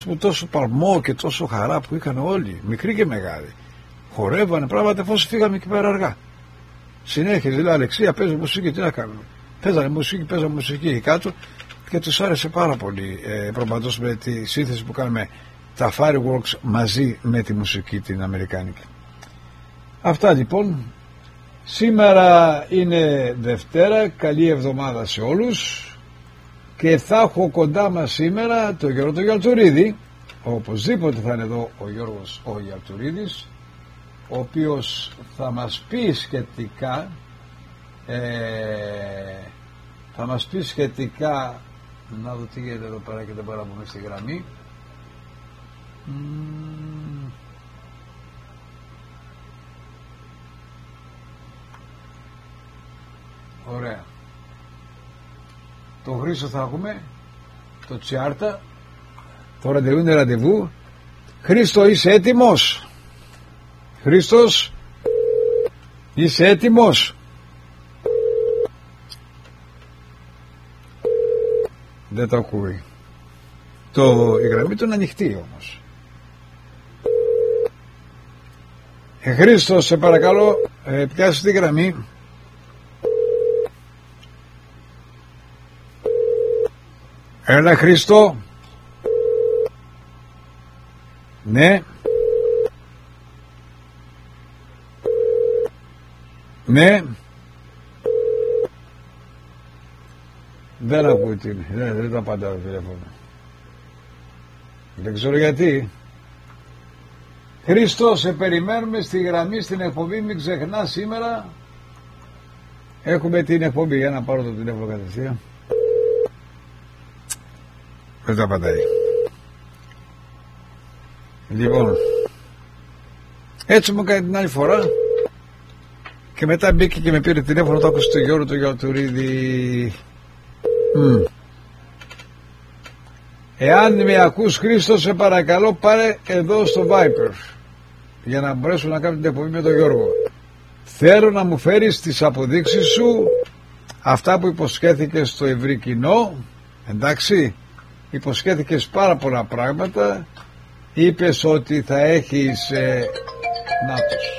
μου τόσο παλμό και τόσο χαρά που είχαν όλοι, μικροί και μεγάλοι. Χορεύανε πράγματα εφόσον φύγαμε εκεί πέρα αργά. Συνέχεια, δηλαδή, Αλεξία, παίζουμε μουσική, τι να κάνουμε. Παίζανε μουσική, παίζαμε μουσική εκεί κάτω και τους άρεσε πάρα πολύ προπαντός με τη σύνθεση που κάναμε τα Fireworks μαζί με τη μουσική την αμερικάνικη. Αυτά λοιπόν. Σήμερα είναι Δευτέρα, καλή εβδομάδα σε όλους και θα έχω κοντά μας σήμερα τον Γιώργο τον Γιαλτουρίδη, οπωσδήποτε θα είναι εδώ ο Γιώργος ο Γιαλτουρίδης, ο οποίος θα μας πει σχετικά να δω τι γίνεται εδώ πέρα και δεν μπορώ να πούμε στη γραμμή. Ωραία. Το Χρήστο θα έχουμε, το Τσιάρτα, το ραντεβού. Χρήστο, είσαι έτοιμος? Χρήστος, είσαι έτοιμος? Δεν το ακούει. Η γραμμή του είναι ανοιχτή όμως. Χρήστο, σε παρακαλώ, πιάσε τη γραμμή. Έλα Χρήστο. Ναι. Ναι. Δεν ακούει τι είναι. Δεν τα απαντά το τηλέφωνο. Δεν ξέρω γιατί. Χρήστο, σε περιμένουμε στη γραμμή στην εκπομπή. Μην ξεχνάς, σήμερα έχουμε την εκπομπή. Για να πάρω το τηλέφωνο κατευθείαν. Δεν τα απαντάει. Λοιπόν, έτσι μου έκανε την άλλη φορά και μετά μπήκε και με πήρε τηλέφωνο, το άκουσε το Γιώργο το Γιαλτουρίδη. Εάν με ακούς Χρήστο, σε παρακαλώ πάρε εδώ στο Viper για να μπορέσουμε να κάνουμε την εκπομπή με τον Γιώργο. Θέλω να μου φέρεις τις αποδείξεις σου, αυτά που υποσχέθηκες στο ευρύ κοινό. Εντάξει, υποσχέθηκες πάρα πολλά πράγματα. Είπες ότι θα έχεις νάτος.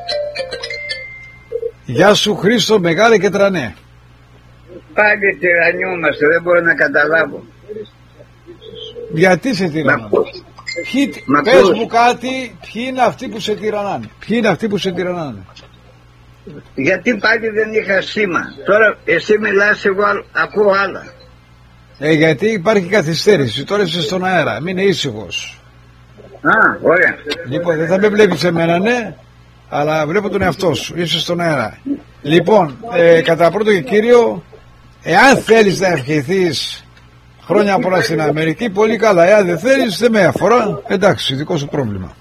Γεια σου Χρήστο, μεγάλε και τρανέ. Πάλι τυραννιόμαστε, δεν μπορώ να καταλάβω. Γιατί σε τυραννάνε? Πες μου κάτι, ποιοι είναι αυτοί που σε τυραννάνε? Ποιοι είναι αυτοί που σε τυραννάνε? Γιατί πάλι δεν είχα σήμα. Τώρα εσύ μιλάς, εγώ ακούω άλλα. Γιατί υπάρχει καθυστέρηση. Τώρα είσαι στον αέρα, μην είναι ήσυχος. Ωραία. Λοιπόν, δεν θα με βλέπεις εμένα, ναι, αλλά βλέπω τον εαυτό σου, είσαι στον αέρα. Λοιπόν, κατά πρώτο και κύριο, εάν θέλεις να ευχηθείς χρόνια πολλά στην Αμερική, πολύ καλά. Εάν δεν θέλεις, δεν με αφορά, εντάξει, δικό σου πρόβλημα.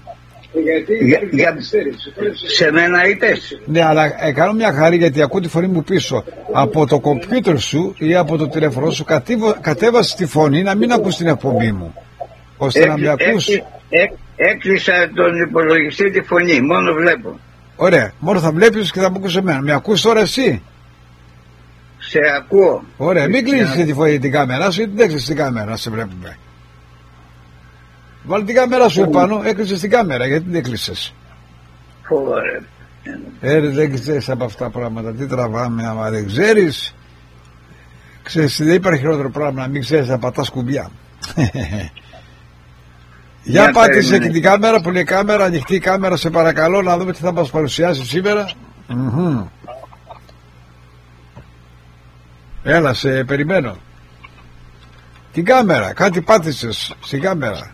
Σε μένα είπες? Ναι, αλλά κάνω μια χάρη γιατί ακούω τη φωνή μου πίσω. Από το κομπιούτερ σου ή από το τηλέφωνο σου κατέβασε τη φωνή να μην ακούς την εκπομπή μου, ώστε να με ακούς. Έκλεισα τον υπολογιστή τη φωνή, μόνο βλέπω. Ωραία, μόνο θα βλέπεις και θα μου ακούς εμένα. Με ακούς τώρα εσύ? Σε ακούω. Ωραία, μην κλείσεις τη φωνή την κάμερα σου, γιατί δεν έκλεισες την κάμερα να σε βλέπουμε. Βάλε την κάμερα σου επάνω, έκλεισες την κάμερα, γιατί δεν έκλεισες? Δεν ξέρεις από αυτά τα πράγματα, τι τραβάμε άμα δεν ξέρεις. Ξέρεις, δεν υπάρχει χειρότερο πράγμα να μην ξέρεις να πατάς κουμπιά. Για πάτησε και την κάμερα, που λέει κάμερα, ανοιχτή κάμερα, σε παρακαλώ, να δούμε τι θα μας παρουσιάσει σήμερα. Έλα, σε περιμένω. Την κάμερα, κάτι πάτησες στην κάμερα.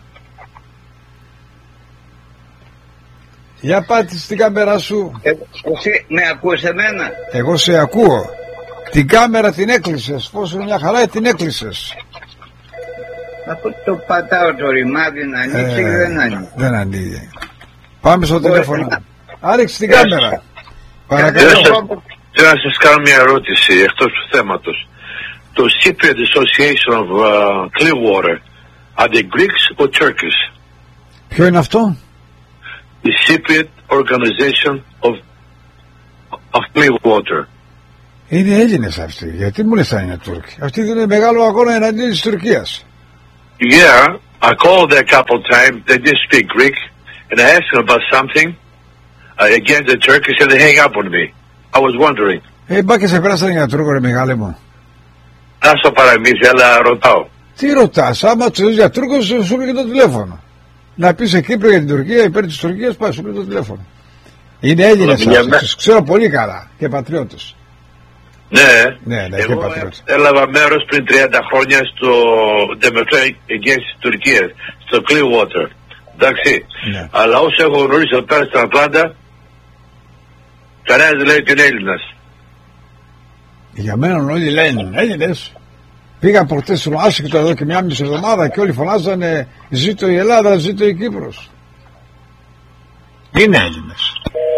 Για πάτησε την κάμερα σου. Εσύ με ακούς εμένα? Εγώ σε ακούω. Την κάμερα την έκλεισες, πώς είναι μια χαρά, την έκλεισες. Αυτό το πατάω το ρημάδι να ανοίξει και δεν ανοίγει. Δεν ανοίγει. Πάμε στο τηλέφωνο. Άρεξε την κάμερα. Παρακαλώ. Θέλω να σας κάνω μια ερώτηση εκτός του θέματος. Το Cypriot Association of Clearwater, are they Greeks or Turkish? Ποιο είναι αυτό? The Cypriot Organization of Clearwater. Είναι Έλληνες αυτοί. Γιατί μου λες αν είναι Τούρκοι? Αυτοί δίνουν μεγάλο αγώνα εναντίον της Τουρκίας. Yeah, I called a couple times. They did speak Greek, and I asked them about something against the Turkish, and they hang up on me. I was wondering. Μπα και σε πέρασαν για Τούρκο, ρε μεγάλε μου. Να στο παραμύθι, αλλά ρωτάω. Τι ρωτάς, άμα του για Τούρκο σου πει το τηλέφωνο. Να πεις σε Κύπρο για την Τουρκία, υπέρ της Τουρκίας, πάει σου πει το τηλέφωνο. Είναι Έλληνες αυτοί, τους ξέρω πολύ καλά και πατριώτες. Ναι, και εγώ πατριώτες. έλαβα μέρος πριν 30 χρόνια στο Democratic against της Τουρκίας, στο Clearwater. Εντάξει, ναι. Αλλά όσο έχω γνωρίσει εδώ πέρα στην Ατλάντα, κανένας δεν λέει ότι είναι Έλληνας. Για μένα όλοι λένε Έλληνες. Πήγα προχτές στον Άσικτο εδώ και μια μισή εβδομάδα και όλοι φωνάζανε ζήτω η Ελλάδα, ζήτω η Κύπρος. Είναι Έλληνες.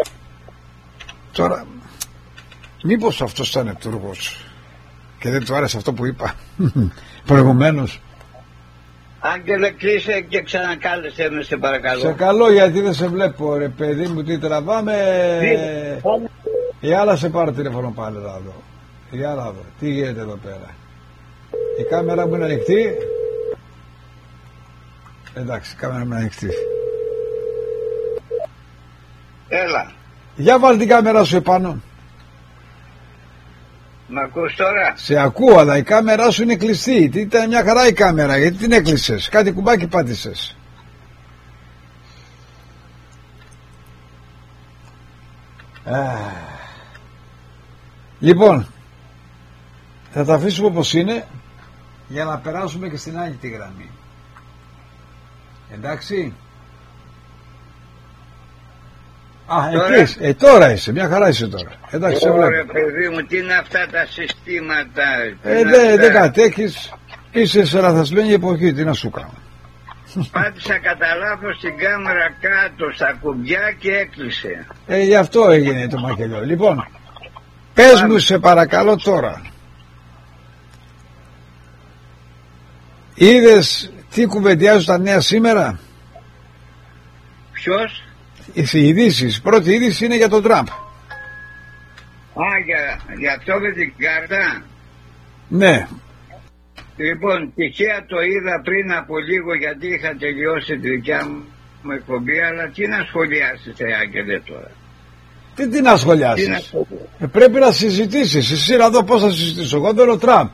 Τώρα, μήπως αυτός ήταν Τούρκος και δεν του άρεσε αυτό που είπα προηγουμένως. Άγγελε, κλείσε και ξανακάλεσε με, σε παρακαλώ. Σε καλό, γιατί δεν σε βλέπω ρε παιδί μου, τι τραβάμε. Η άλλα σε πάρω τηλέφωνο πάλι εδώ. Η άλλα εδώ, τι γίνεται εδώ πέρα. Η κάμερα μου είναι ανοιχτή. Εντάξει, η κάμερα μου είναι ανοιχτή. Έλα. Για βάλει την κάμερα σου επάνω. Μ' ακούς τώρα? Σε ακούω, αλλά η κάμερα σου είναι κλειστή. Τι ήταν μια χαρά η κάμερα, γιατί την έκλεισες? Κάτι κουμπάκι πάτησες. Λοιπόν, θα τα αφήσουμε όπως είναι για να περάσουμε και στην άλλη τη γραμμή. Εντάξει. Τώρα είσαι, μια χαρά είσαι τώρα. Εντάξει, σε βλέπω. Ωραία παιδί μου, τι είναι αυτά τα συστήματα? Δεν κατέχεις, είσαι σε λαθασμένη εποχή, τι να σου κάνω. Πάτησα κατά λάθος την κάμερα κάτω στα κουμπιά και έκλεισε. Γι' αυτό έγινε το μακελιό. Λοιπόν, πες μου σε παρακαλώ τώρα. Είδες τι κουβεντιάζουν τα νέα σήμερα? Ποιος? Οι ειδήσεις. Πρώτη είδηση είναι για τον Τραμπ. Για αυτό με την κάρτα. Ναι. Λοιπόν, τυχαία το είδα πριν από λίγο, γιατί είχα τελειώσει τη δικιά μου εκπομπή, αλλά τι να σχολιάσεις, Άγγελε, τώρα? Τι να σχολιάσεις? Πρέπει να συζητήσεις. Εσύ να δω πώς θα συζητήσω. Εγώ θέλω Τραμπ.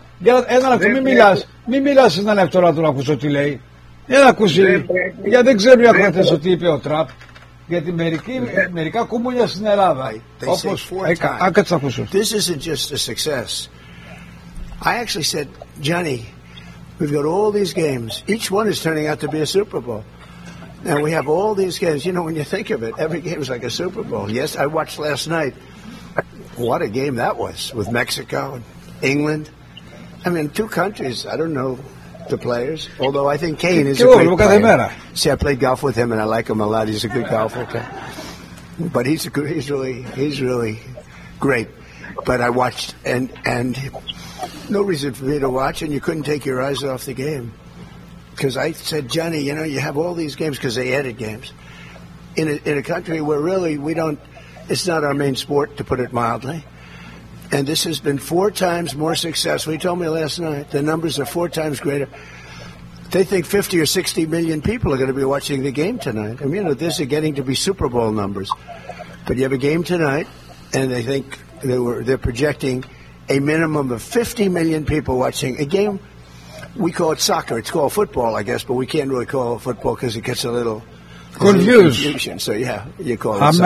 Μην μιλάς έναν λεπτό να τον ακούσω τι λέει. Δεν ακούσει. Γιατί δεν ξέρουν οι ακροατές ότι είπε ο Τραμπ. Γιατί μερικά κουμούνια στην Ελλάδα. Όπως άκατσα ακούσω. This isn't just a success. I actually said, Johnny, we've got all these games. Each one is turning out to be a Super Bowl. And we have all these games. You know, when you think of it, every game is like a Super Bowl. Yes, I watched last night. What a game that was with Mexico and England. I mean, two countries. I don't know the players, although I think Kane is a great player. See, I played golf with him, and I like him a lot. He's a good golfer. But he's really great. But I watched, and no reason for me to watch, and you couldn't take your eyes off the game. Because I said, Johnny, you know, you have all these games, because they added games. In a country where really it's not our main sport, to put it mildly. And this has been 4 times more successful. He told me last night the numbers are 4 times greater. They think 50 or 60 million people are going to be watching the game tonight. I mean, you know, this is getting to be Super Bowl numbers. But you have a game tonight, and they think they're projecting a minimum of 50 million people watching a game. We call it soccer. It's called football, I guess, but we can't really call it football because it gets a little confusion. So yeah, you call it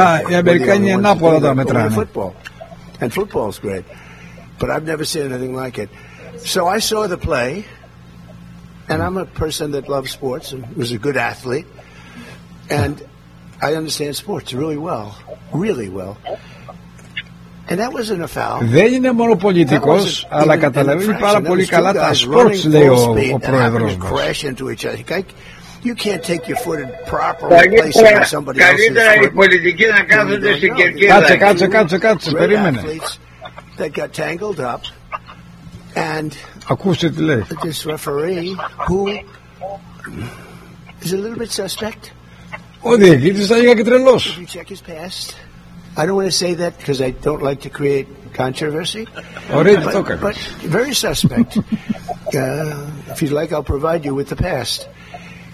soccer. Football. And football's great. But I've never seen anything like it. So I saw the play, and I'm a person that loves sports and was a good athlete. And I understand sports really well. Really well. And that wasn't a foul. Δεν είναι μόνο πολιτικός, αλλά καταλαβαίνει πάρα πολύ καλά τα sports, λέει ο πρόεδρος μας. You can't take your foot and properly place it on somebody else's foot. Καλύτερα οι πολιτικοί να κάθονται στην κερκίδα. Κάτσε, περίμενε. That got tangled up, and ακούστε τι λέει. This referee who is a little bit suspect. Ο διαιτητής θα λίγα και τρελός. If you check his past, I don't want to say that because I don't like to create controversy. Already το έκανες. But very suspect. If you'd like, I'll provide you with the past.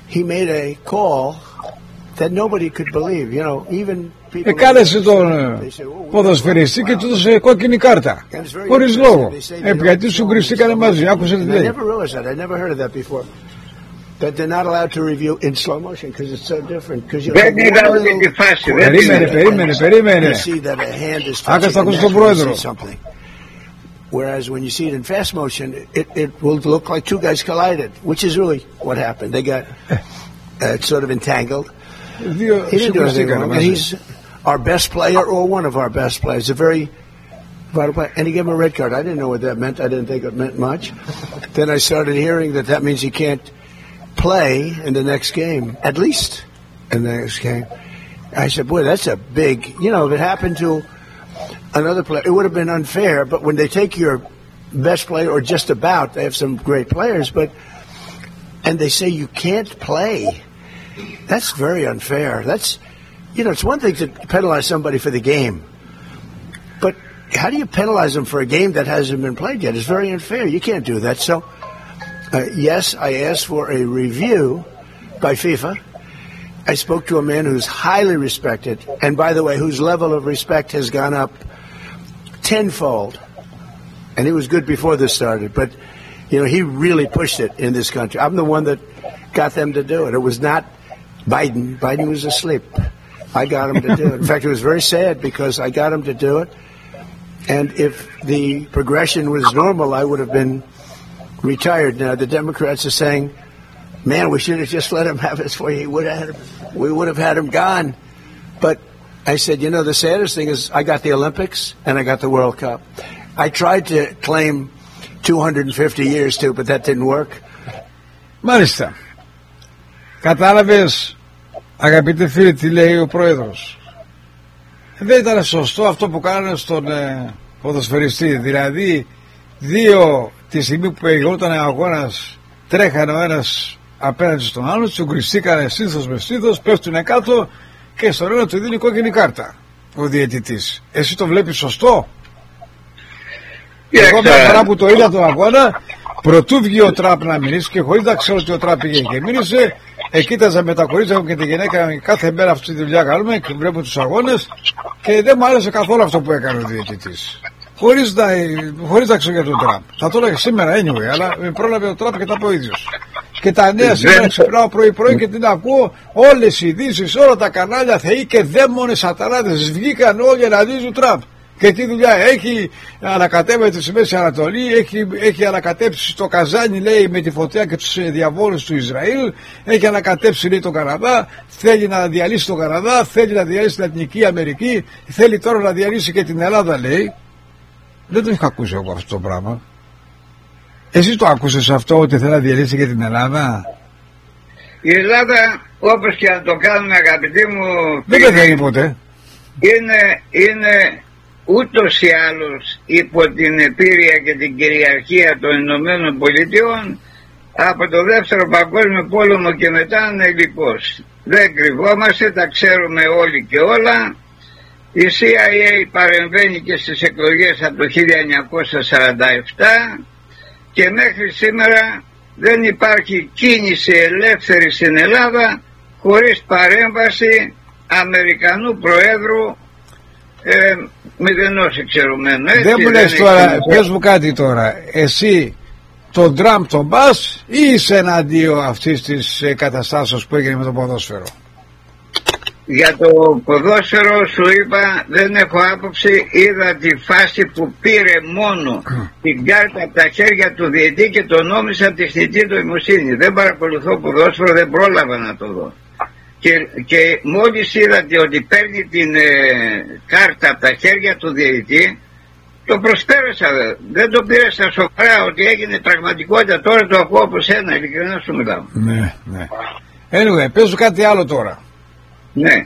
he made a call that nobody could believe. You know, even people. Κάλεσε τον ποδοσφαιριστή και του έδωσε κόκκινη κάρτα. Χωρίς λόγο. Γιατί σου γκριστήκανε μαζί. Άκουσε τι λέει. I never realized that. I never heard of that before. That they're not allowed to review in slow motion because it's so different. Δεν είδα ούτε τη φάση. Περίμενε. You see that a hand is Άκουσε touching τον the neck πρόεδρο. when you see something. Whereas when you see it in fast motion, it will look like two guys collided, which is really what happened. They got sort of entangled. He didn't do anything wrong. And he's our best player or one of our best players. A very vital player. And he gave him a red card. I didn't know what that meant. I didn't think it meant much. Then I started hearing that means he can't play in the next game, at least in the next game. I said, boy, that's a big, you know, if it happened to another player, it would have been unfair, but when they take your best player or just about, they have some great players, and they say you can't play, that's very unfair. That's, you know, it's one thing to penalize somebody for the game, but how do you penalize them for a game that hasn't been played yet? It's very unfair. You can't do that. So, yes, I asked for a review by FIFA. I spoke to a man who's highly respected, and by the way, whose level of respect has gone up tenfold. And he was good before this started, but, you know, he really pushed it in this country. I'm the one that got them to do it. It was not Biden. Biden was asleep. I got him to do it. In fact, it was very sad because I got him to do it. And if the progression was normal, I would have been retired. Now, the Democrats are saying, man, we should have just let him have his way. We would have had him gone. But I said, you know, the saddest thing is I got the Olympics and I got the World Cup. I tried to claim 250 years too, but that didn't work. Μάλιστα. Κατάλαβες, αγαπητοί φίλοι, τι λέει ο πρόεδρος. Δεν ήταν σωστό αυτό που κάνανε στον ποδοσφαιριστή. Δηλαδή, τη στιγμή που γινόταν αγώνας, τρέχανε ο ένας απέναντι στον άλλον, τσουγκριστήκανε στήθος με στήθος, πέφτουνε κάτω και στον ένα του δίνει κόκκινη κάρτα ο διαιτητής. Εσύ το βλέπεις σωστό? Εγώ μια φορά που το είδα τον αγώνα, προτού βγει ο Τραμπ να μιλήσει και χωρίς να ξέρω ότι ο Τραμπ πήγε και μίλησε, κοίταζα με τα κορίτσια μου και τη γυναίκα, κάθε μέρα αυτή τη δουλειά κάνουμε και βλέπουμε τους αγώνες και δεν μου άρεσε καθόλου αυτό που έκανε ο διαιτητής. Χωρίς να ξέρω για τον Τραμπ. Θα το έλεγα σήμερα anyway, αλλά με πρόλαβε ο Τραμπ και τα πω ίδιος. Και τα νέα σήμερα ξυπνάω πρωί-πρωί και την ακούω, όλες οι ειδήσεις, όλα τα κανάλια, θεοί και δαίμονες σατανάδες βγήκαν όλοι εναντίον του Τραμπ. Και τι δουλειά έχει? Ανακατεύεται στη Μέση Ανατολή, έχει ανακατέψει το Καζάνι, λέει, με τη φωτιά και τους διαβόλους του Ισραήλ, έχει ανακατέψει, λέει, τον Καναδά, θέλει να διαλύσει τον Καναδά, θέλει να διαλύσει την Λατινική Αμερική, θέλει τώρα να διαλύσει και την Ελλάδα, λέει. Δεν το είχα ακούσει εγώ αυτό το πράγμα. Εσύ το άκουσες αυτό, ότι θέλει να διαλύσει και την Ελλάδα? Η Ελλάδα, όπως και να το κάνουμε, αγαπητοί μου, δεν πεθαίνει ποτέ. Είναι ούτως ή άλλως υπό την επίρρεια και την κυριαρχία των Ηνωμένων Πολιτειών από το δεύτερο παγκόσμιο πόλεμο και μετά είναι λοιπός. Δεν κρυβόμαστε, τα ξέρουμε όλοι και όλα. Η CIA παρεμβαίνει και στις εκλογές από το 1947 και μέχρι σήμερα δεν υπάρχει κίνηση ελεύθερη στην Ελλάδα χωρίς παρέμβαση Αμερικανού Προέδρου μηδενός εξαιρουμένου. Δεν μου λες τώρα, πες μου κάτι τώρα, εσύ τον Τραμπ τον πας ή είσαι εναντίον αυτής της καταστάσεως που έγινε με το ποδόσφαιρο? Για το ποδόσφαιρο σου είπα δεν έχω άποψη. Είδα τη φάση που πήρε μόνο την κάρτα από τα χέρια του διαιτή και το νόμισα τη θητή του νοημοσύνη. Δεν παρακολουθώ ποδόσφαιρο, δεν πρόλαβα να το δω. Και μόλις είδατε ότι παίρνει την κάρτα από τα χέρια του διαιτητή, το προσπέρασα. Δεν το πήρα στα σοβαρά ότι έγινε πραγματικότητα. Τώρα το ακούω από σένα, ειλικρινά σου μιλάω. Ναι, ναι. Anyway, παίζω κάτι άλλο τώρα. Ναι.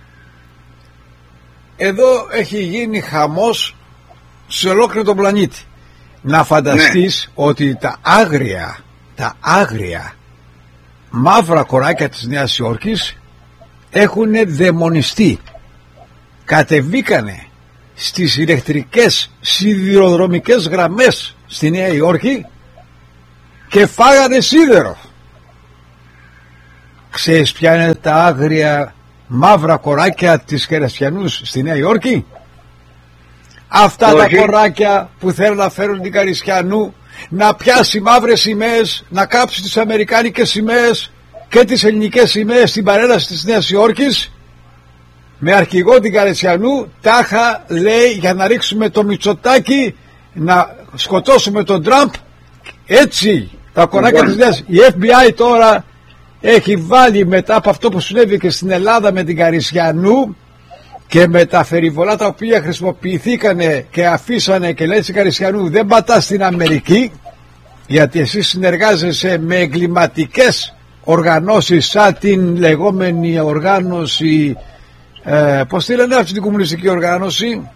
Εδώ έχει γίνει χαμός σε ολόκληρο τον πλανήτη. Να φανταστείς ότι τα άγρια μαύρα κοράκια της Νέας Υόρκης έχουν δαιμονιστεί. Κατεβήκανε στις ηλεκτρικές σιδηροδρομικές γραμμές στη Νέα Υόρκη και φάγανε σίδερο. Ξέρεις ποια είναι τα άγρια μαύρα κοράκια της Καριστιανούς στη Νέα Υόρκη? Αυτά τα κοράκια που θέλουν να φέρουν την Καριστιανού να πιάσει μαύρες σημαίες, να κάψει τις αμερικάνικες σημαίες και τις ελληνικές σημαίες στην παρέλαση της Νέας Υόρκης, με αρχηγό την Καριστιανού, τάχα λέει για να ρίξουμε το Μητσοτάκη, να σκοτώσουμε τον Τραμπ. Έτσι τα κοράκια της Νέας. Η FBI τώρα έχει βάλει, μετά από αυτό που συνέβη και στην Ελλάδα με την Καριστιανού και με τα φεριβολά τα οποία χρησιμοποιηθήκανε και αφήσανε, και λέει στην Καριστιανού δεν πατά στην Αμερική, γιατί εσύ συνεργάζεσαι με εγκληματικές οργανώσεις σαν την λεγόμενη οργάνωση, πώς τη λένε αυτή την κομμουνιστική οργάνωση,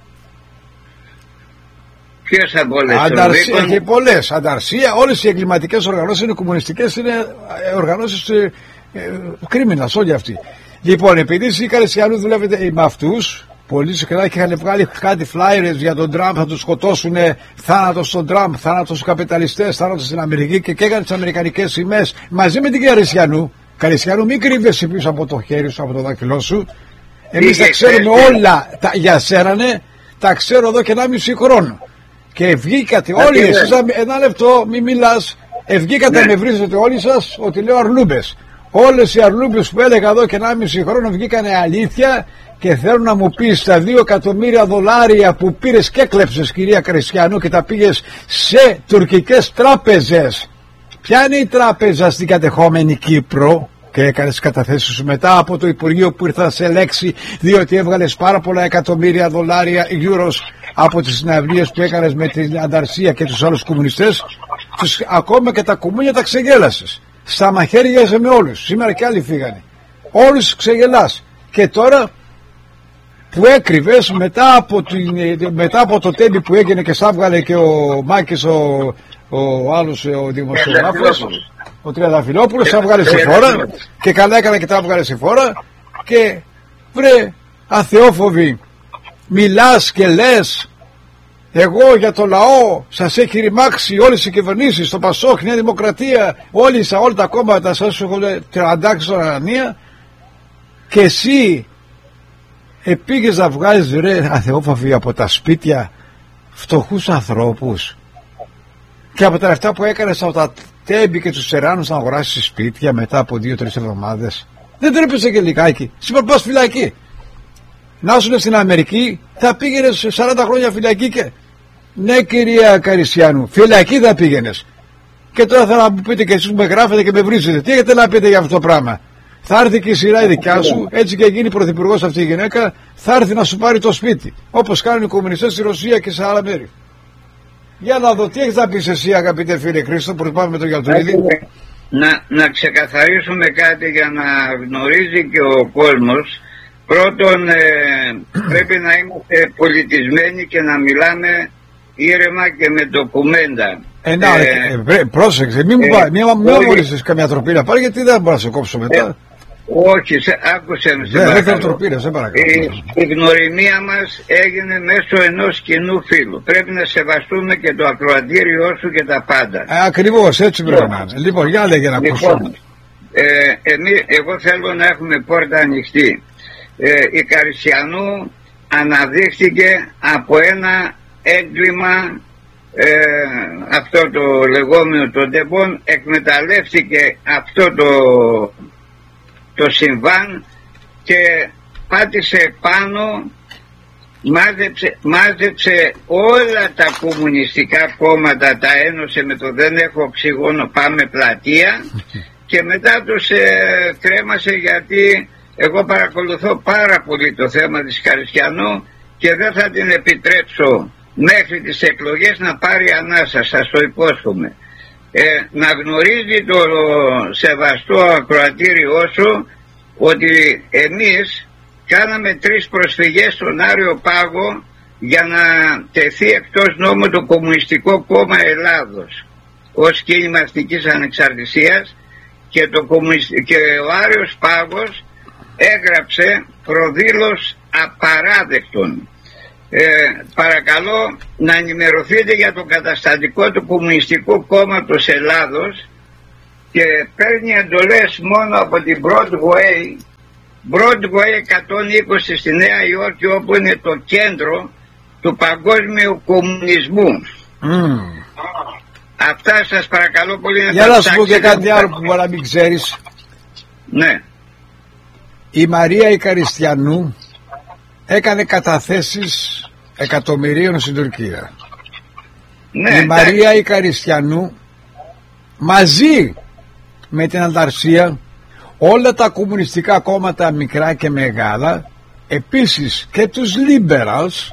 ποιες από όλες? Ανταρσία, έχει πολλές. Ανταρσία, όλες οι εγκληματικές οργανώσεις είναι κομμουνιστικές, είναι οργανώσεις κρίμινας όλοι αυτοί. Λοιπόν, επειδή η Καριστιανού δουλεύετε με αυτούς πολύ συχνά και είχαν βγάλει κάτι flyers για τον Τραμπ, θα τους σκοτώσουν, θάνατο στον Τραμπ, θάνατο στους καπιταλιστές, θάνατο στην Αμερική, και έκαναν τις αμερικανικές σημαίες μαζί με την Καριστιανού. Καριστιανού, μην κρύβεσαι πίσω από το χέρι σου, από το δάχτυλό σου. Εμείς τα ξέρουμε όλα για σένα, τα ξέρω εδώ και 1,5 χρόνο. Και βγήκατε όλοι εσείς, ένα λεπτό μη μιλάς, βγήκατε με βρίζετε όλοι σας ότι λέω αρλούμπες. Όλες οι αρλούμπες που έλεγα εδώ και 1,5 χρόνο βγήκανε αλήθεια, και θέλω να μου πεις τα $2 εκατομμύρια που πήρες και έκλεψες, κυρία Καριστιανού, και τα πήγες σε τουρκικές τράπεζες. Ποια είναι η τράπεζα στην κατεχόμενη Κύπρο? Και έκανες καταθέσεις σου μετά από το Υπουργείο που ήρθα σε λέξη, διότι έβγαλες πάρα πολλά εκατομμύρια euros από τις συναυλίες που έκανες με την Ανταρσία και τους άλλους κομμουνιστές. Ακόμα και τα κουμούνια τα ξεγέλασες. Στα μαχαίρια είσαι με όλους. Σήμερα και άλλοι φύγανε. Όλους ξεγελάς. Και τώρα που έκρυβες μετά από το τέμπι που έγινε και σ' έβγαλε και ο Μάκης ο άλλος ο δημοσιογράφος, ο Τριανταφυλόπουλος, σ' έβγαλε σε φόρα, και καλά έκανα και τα έβγαλε σε φόρα, και βρε αθεόφοβοι, μιλάς και λες εγώ για το λαό, σας έχει ρημάξει όλες οι κυβερνήσεις, το Πασόκ, Νέα Δημοκρατία, όλα τα κόμματα σας έχουν τραντάξει στον Ανανία, και εσύ πήγες να βγάζεις ρε αθεόφοβοι από τα σπίτια φτωχούς ανθρώπους, και από τα λεφτά που έκανες από τα τέμπη και τους σεράνους να αγοράσεις σπίτια μετά από 2-3 εβδομάδες. Δεν τρέπεσαι και λιγάκι? Σήμερα πας φυλακή. Να ήσουν στην Αμερική θα πήγαινες 40 χρόνια φυλακή. Και ναι, κυρία Καριστιανού, φυλακή θα πήγαινες. Και τώρα θα να μου πείτε και εσείς που με γράφετε και με βρίζετε, τι έχετε να πείτε για αυτό το πράγμα? Θα έρθει και η σειρά η δικιά σου, έτσι και γίνει πρωθυπουργός αυτή η γυναίκα, θα έρθει να σου πάρει το σπίτι, όπως κάνουν οι κομμουνιστές στη Ρωσία και σε άλλα μέρη. Για να δω τι έχεις να πεις εσύ, αγαπητέ φίλε Χρήστο, που πάμε με τον Γιαλτουρίδη. Να ξεκαθαρίσουμε κάτι για να γνωρίζει και ο κόσμος. Πρώτον, πρέπει να είμαστε πολιτισμένοι και να μιλάμε ήρεμα και με ντοκουμέντα. Πρόσεξε, μην μου μόλισες καμιά τροπίλα πάλι, γιατί δεν μπορώ να σε κόψω μετά. Όχι, άκουσε με. Δεν θέλω τροπίλα, σε παρακαλώ. Η γνωριμία μας έγινε μέσω ενός κοινού φίλου. Πρέπει να σεβαστούμε και το ακροατήριό σου και τα πάντα. Ακριβώς, έτσι πρέπει να είναι. Λοιπόν, για λέγε να ακούσουμε. Εγώ θέλω να έχουμε πόρτα ανοιχτή. Η Καριστιανού αναδείχθηκε από ένα έγκλημα, αυτό το λεγόμενο των τεμπών, εκμεταλλεύτηκε αυτό το συμβάν και πάτησε πάνω, μάζεψε όλα τα κομμουνιστικά κόμματα, τα ένωσε με το δεν έχω οξυγόνο, πάμε πλατεία, και μετά τους κρέμασε, γιατί εγώ παρακολουθώ πάρα πολύ το θέμα της Καριστιανού και δεν θα την επιτρέψω μέχρι τις εκλογές να πάρει ανάσα, σας το υπόσχομαι. Να γνωρίζει το σεβαστό ακροατήριό σου ότι εμείς κάναμε 3 προσφυγές στον Άριο Πάγο για να τεθεί εκτός νόμου το Κομμουνιστικό Κόμμα Ελλάδος ως κίνημα αστικής ανεξαρτησίας, και ο Άριος Πάγος έγραψε προδήλως απαράδεκτον. Παρακαλώ να ενημερωθείτε για το καταστατικό του Κομμουνιστικού Κόμματος Ελλάδος, και παίρνει εντολές μόνο από την Broadway 120 στη Νέα Υόρκη, όπου είναι το κέντρο του παγκόσμιου κομμουνισμού. Αυτά σας παρακαλώ πολύ να για να σου πω και κάτι άλλο που μπορεί να μην ξέρεις. Ναι. Η Μαρία η Καριστιανού έκανε καταθέσεις εκατομμυρίων στην Τουρκία. Ναι, η Μαρία η Καριστιανού μαζί με την Ανταρσία, όλα τα κομμουνιστικά κόμματα μικρά και μεγάλα, επίσης και τους liberals,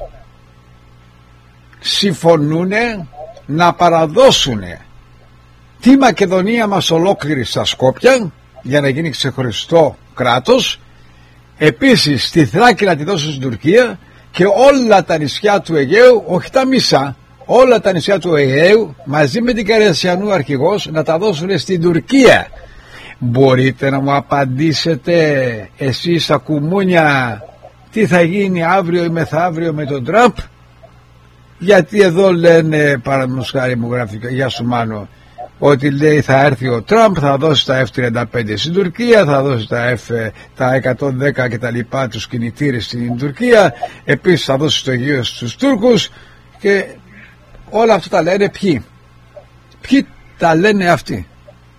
συμφωνούν να παραδώσουν τη Μακεδονία μας ολόκληρη στα Σκόπια για να γίνει ξεχωριστό κράτος, επίσης τη Θράκη να τη δώσουν στην Τουρκία και όλα τα νησιά του Αιγαίου, όχι τα μισά, όλα τα νησιά του Αιγαίου μαζί με την Καριστιανού αρχηγός να τα δώσουν στην Τουρκία. Μπορείτε να μου απαντήσετε εσείς τα κουμούνια τι θα γίνει αύριο ή μεθαύριο με τον Τραμπ? Γιατί εδώ λένε, παραδείγματος χάρη μου γράφει, γεια σου Μάνο, ότι λέει θα έρθει ο Τραμπ, θα δώσει τα F-35 στην Τουρκία, θα δώσει τα 110 και τα λοιπά τους κινητήρες στην Τουρκία, επίσης θα δώσει το Αιγαίο στους Τούρκους, και όλα αυτά τα λένε ποιοι τα λένε αυτοί?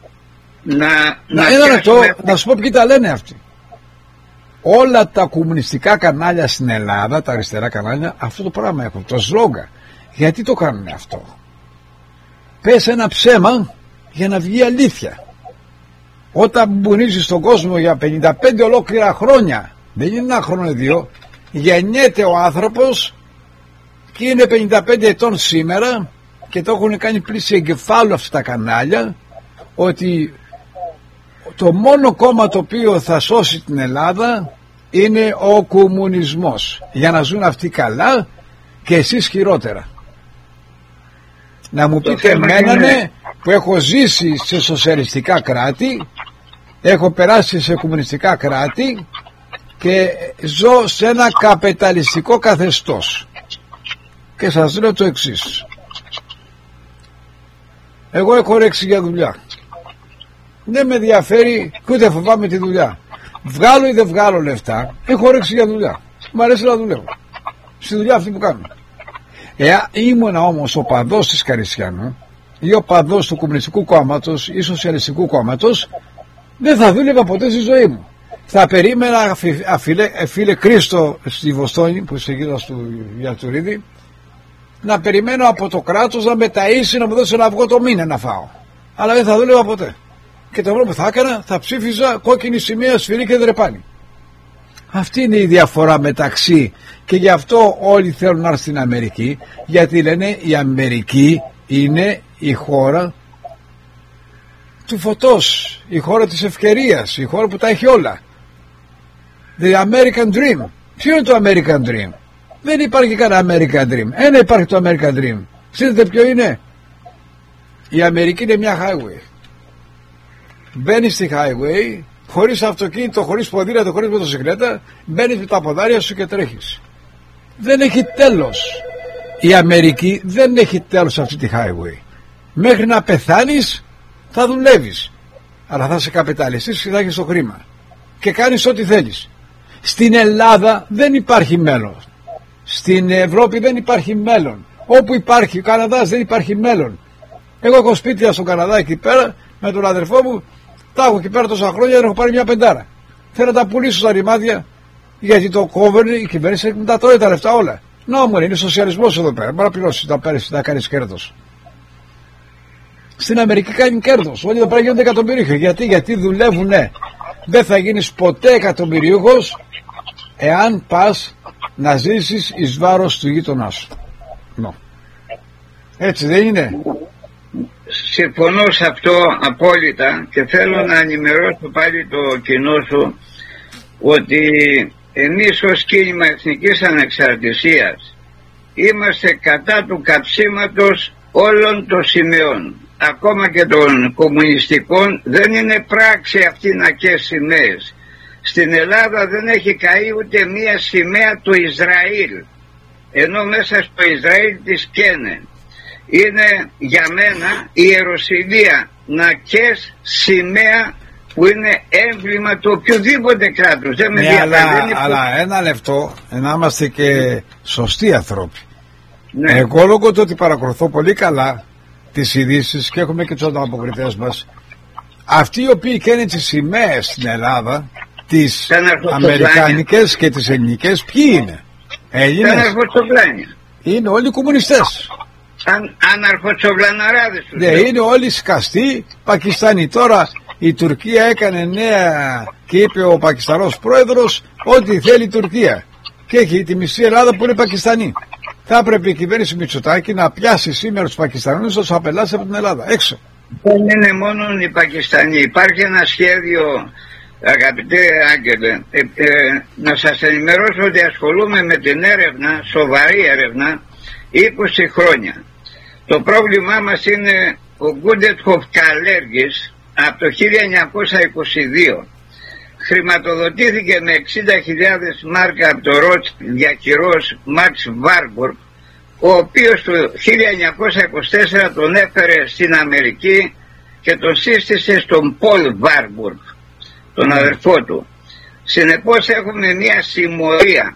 Να σου πω ποιοι τα λένε αυτοί. Όλα τα κομμουνιστικά κανάλια στην Ελλάδα, τα αριστερά κανάλια, αυτό το πράγμα έχουν, το σλόγγαν. Γιατί το κάνουν αυτό? Πες ένα ψέμα για να βγει αλήθεια. Όταν μπουνίζεις στον κόσμο για 55 ολόκληρα χρόνια, δεν είναι ένα χρόνο ή δύο, γεννιέται ο άνθρωπος και είναι 55 ετών σήμερα και το έχουν κάνει πλήση εγκεφάλου αυτά τα κανάλια, ότι το μόνο κόμμα το οποίο θα σώσει την Ελλάδα είναι ο κομμουνισμός, για να ζουν αυτοί καλά και εσείς χειρότερα. Να μου πείτε εμένανε που έχω ζήσει σε σοσιαλιστικά κράτη, έχω περάσει σε κομμουνιστικά κράτη και ζω σε ένα καπιταλιστικό καθεστώς, και σας λέω το εξής: εγώ έχω όρεξη για δουλειά, δεν με ενδιαφέρει και ούτε φοβάμαι τη δουλειά. Βγάλω ή δεν βγάλω λεφτά, έχω όρεξη για δουλειά, μου αρέσει να δουλεύω στη δουλειά αυτή που κάνω. Ήμουνα όμως ο παδός της Καριστιανού ή ο παδός του Κομμουνιστικού Κόμματος ή Σοσιαλιστικού Κόμματος, δεν θα δούλευα ποτέ στη ζωή μου. Θα περίμενα, φίλε Κρίστο στη Βοστόνη που είσαι γύρω του Γιατουρίδη, να περιμένω από το κράτος να με ταΐσει, να μου δώσει ένα αυγό το μήνα να φάω. Αλλά δεν θα δούλευα ποτέ. Και το πρώτο που θα έκανα, θα ψήφιζα κόκκινη σημαία, σφυρί και δρεπάνι. Αυτή είναι η διαφορά μεταξύ, και γι' αυτό όλοι θέλουν να έρθουν στην Αμερική, γιατί λένε η Αμερική είναι η χώρα του φωτός, η χώρα της ευκαιρίας, η χώρα που τα έχει όλα. The American Dream. Ποιο είναι το American Dream? Δεν υπάρχει κανένα American Dream. Ένα υπάρχει το American Dream. Ξέρετε ποιο είναι? Η Αμερική είναι μια highway. Μπαίνεις στη highway χωρίς αυτοκίνητο, χωρίς ποδήλατο, χωρίς μοτοσυκλέτα, μπαίνεις με τα ποδάρια σου και τρέχεις. Δεν έχει τέλος. Η Αμερική δεν έχει τέλος αυτή τη highway. Μέχρι να πεθάνεις θα δουλεύεις, αλλά θα είσαι καπιταλιστής και θα έχεις το χρήμα και κάνεις ό,τι θέλεις. Στην Ελλάδα δεν υπάρχει μέλλον. Στην Ευρώπη δεν υπάρχει μέλλον. Όπου υπάρχει ο Καναδάς δεν υπάρχει μέλλον. Εγώ έχω σπίτια στον Καναδά εκεί πέρα με τον αδερφό μου, τα έχω εκεί πέρα τόσα χρόνια, δεν έχω πάρει μια πεντάρα. Θέλω να τα πουλήσω στα ρημάδια, γιατί το κόβερνει η κυβέρνηση με τα τρώει τα λεφτά όλα. Νόμο είναι σοσιαλισμός εδώ πέρα. Μπορεί να πληρώσει, να κάνεις κέρδος. Στην Αμερική κάνει κέρδος. Όλοι εδώ πέρα γίνονται εκατομμυρίουχοι. Γιατί δουλεύουνε. Δεν θα γίνεις ποτέ εκατομμυρίουχος εάν πας να ζήσεις εις βάρος του γείτονά σου. Έτσι δεν είναι? Συμφωνώ σε αυτό απόλυτα, και θέλω να ενημερώσω πάλι το κοινό σου ότι εμείς ως κίνημα Εθνικής Ανεξαρτησίας είμαστε κατά του καψίματος όλων των σημαίων, ακόμα και των κομμουνιστικών. Δεν είναι πράξη αυτινακές σημαίες. Στην Ελλάδα δεν έχει καεί ούτε μία σημαία του Ισραήλ, ενώ μέσα στο Ισραήλ τις καίνε. Είναι για μένα η ιεροσυλία να καίς σημαία που είναι έμβλημα του οποιοδήποτε κράτους. Δεν με αλλά ένα λεπτό, να είμαστε και σωστοί άνθρωποι. Ναι. Εγώ λόγω του ότι παρακολουθώ πολύ καλά τις ειδήσεις και έχουμε και τους ανταποκριτές μας, αυτοί οι οποίοι καίνε τις σημαίες στην Ελλάδα, τις αμερικανικές και τις ελληνικές, ποιοι είναι? Έλληνες? Είναι όλοι κομμουνιστές. Αναρχοτσοβλαναράδες τους. Ναι, είναι όλοι σκαστοί Πακιστανοί. Τώρα η Τουρκία έκανε νέα και είπε ο Πακιστανός πρόεδρος ότι θέλει η Τουρκία και έχει τη μισή Ελλάδα που είναι Πακιστανοί. Θα έπρεπε η κυβέρνηση Μητσοτάκη να πιάσει σήμερα τους Πακιστανούς να τους απελάσει από την Ελλάδα έξω. Δεν είναι μόνο οι Πακιστανοί. Υπάρχει ένα σχέδιο, αγαπητέ Άγγελε, να σας ενημερώσω ότι ασχολούμαι με την έρευνα, σοβαρή έρευνα, 20 χρόνια. Το πρόβλημά μας είναι ο Γκούντετχοφ Καλέργης από το 1922. Χρηματοδοτήθηκε με 60.000 μάρκα από το Ρότς διακυρός Μαξ Βάρμπουργκ, ο οποίος το 1924 τον έφερε στην Αμερική και τον σύστησε στον Πολ Βάρμπουργκ, τον αδερφό του. Συνεπώς έχουμε μια συμμορία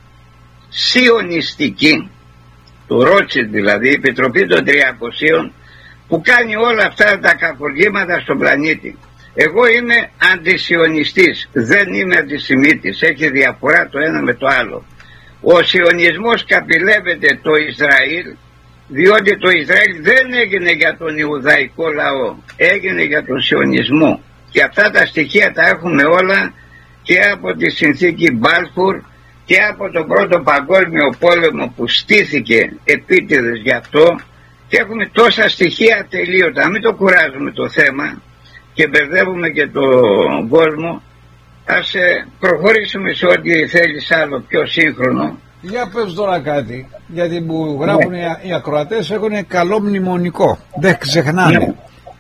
σιωνιστική, του Ρότσιλντ δηλαδή, η Επιτροπή των 300, που κάνει όλα αυτά τα κακουργήματα στον πλανήτη. Εγώ είμαι αντισιωνιστής, δεν είμαι αντισημίτης, έχει διαφορά το ένα με το άλλο. Ο σιωνισμός καπηλεύεται το Ισραήλ, διότι το Ισραήλ δεν έγινε για τον Ιουδαϊκό λαό, έγινε για τον σιωνισμό. Και αυτά τα στοιχεία τα έχουμε όλα και από τη συνθήκη Μπάλφουρ και από τον Πρώτο Παγκόσμιο Πόλεμο που στήθηκε επίτηδες γι' αυτό, και έχουμε τόσα στοιχεία τελείωτα. Μην το κουράζουμε το θέμα και μπερδεύουμε και τον κόσμο. Ας προχωρήσουμε σε ό,τι θέλεις άλλο πιο σύγχρονο. Για πες τώρα κάτι, γιατί μου γράφουν οι ακροατές, έχουν καλό μνημονικό, δεν ξεχνάνε. Ναι.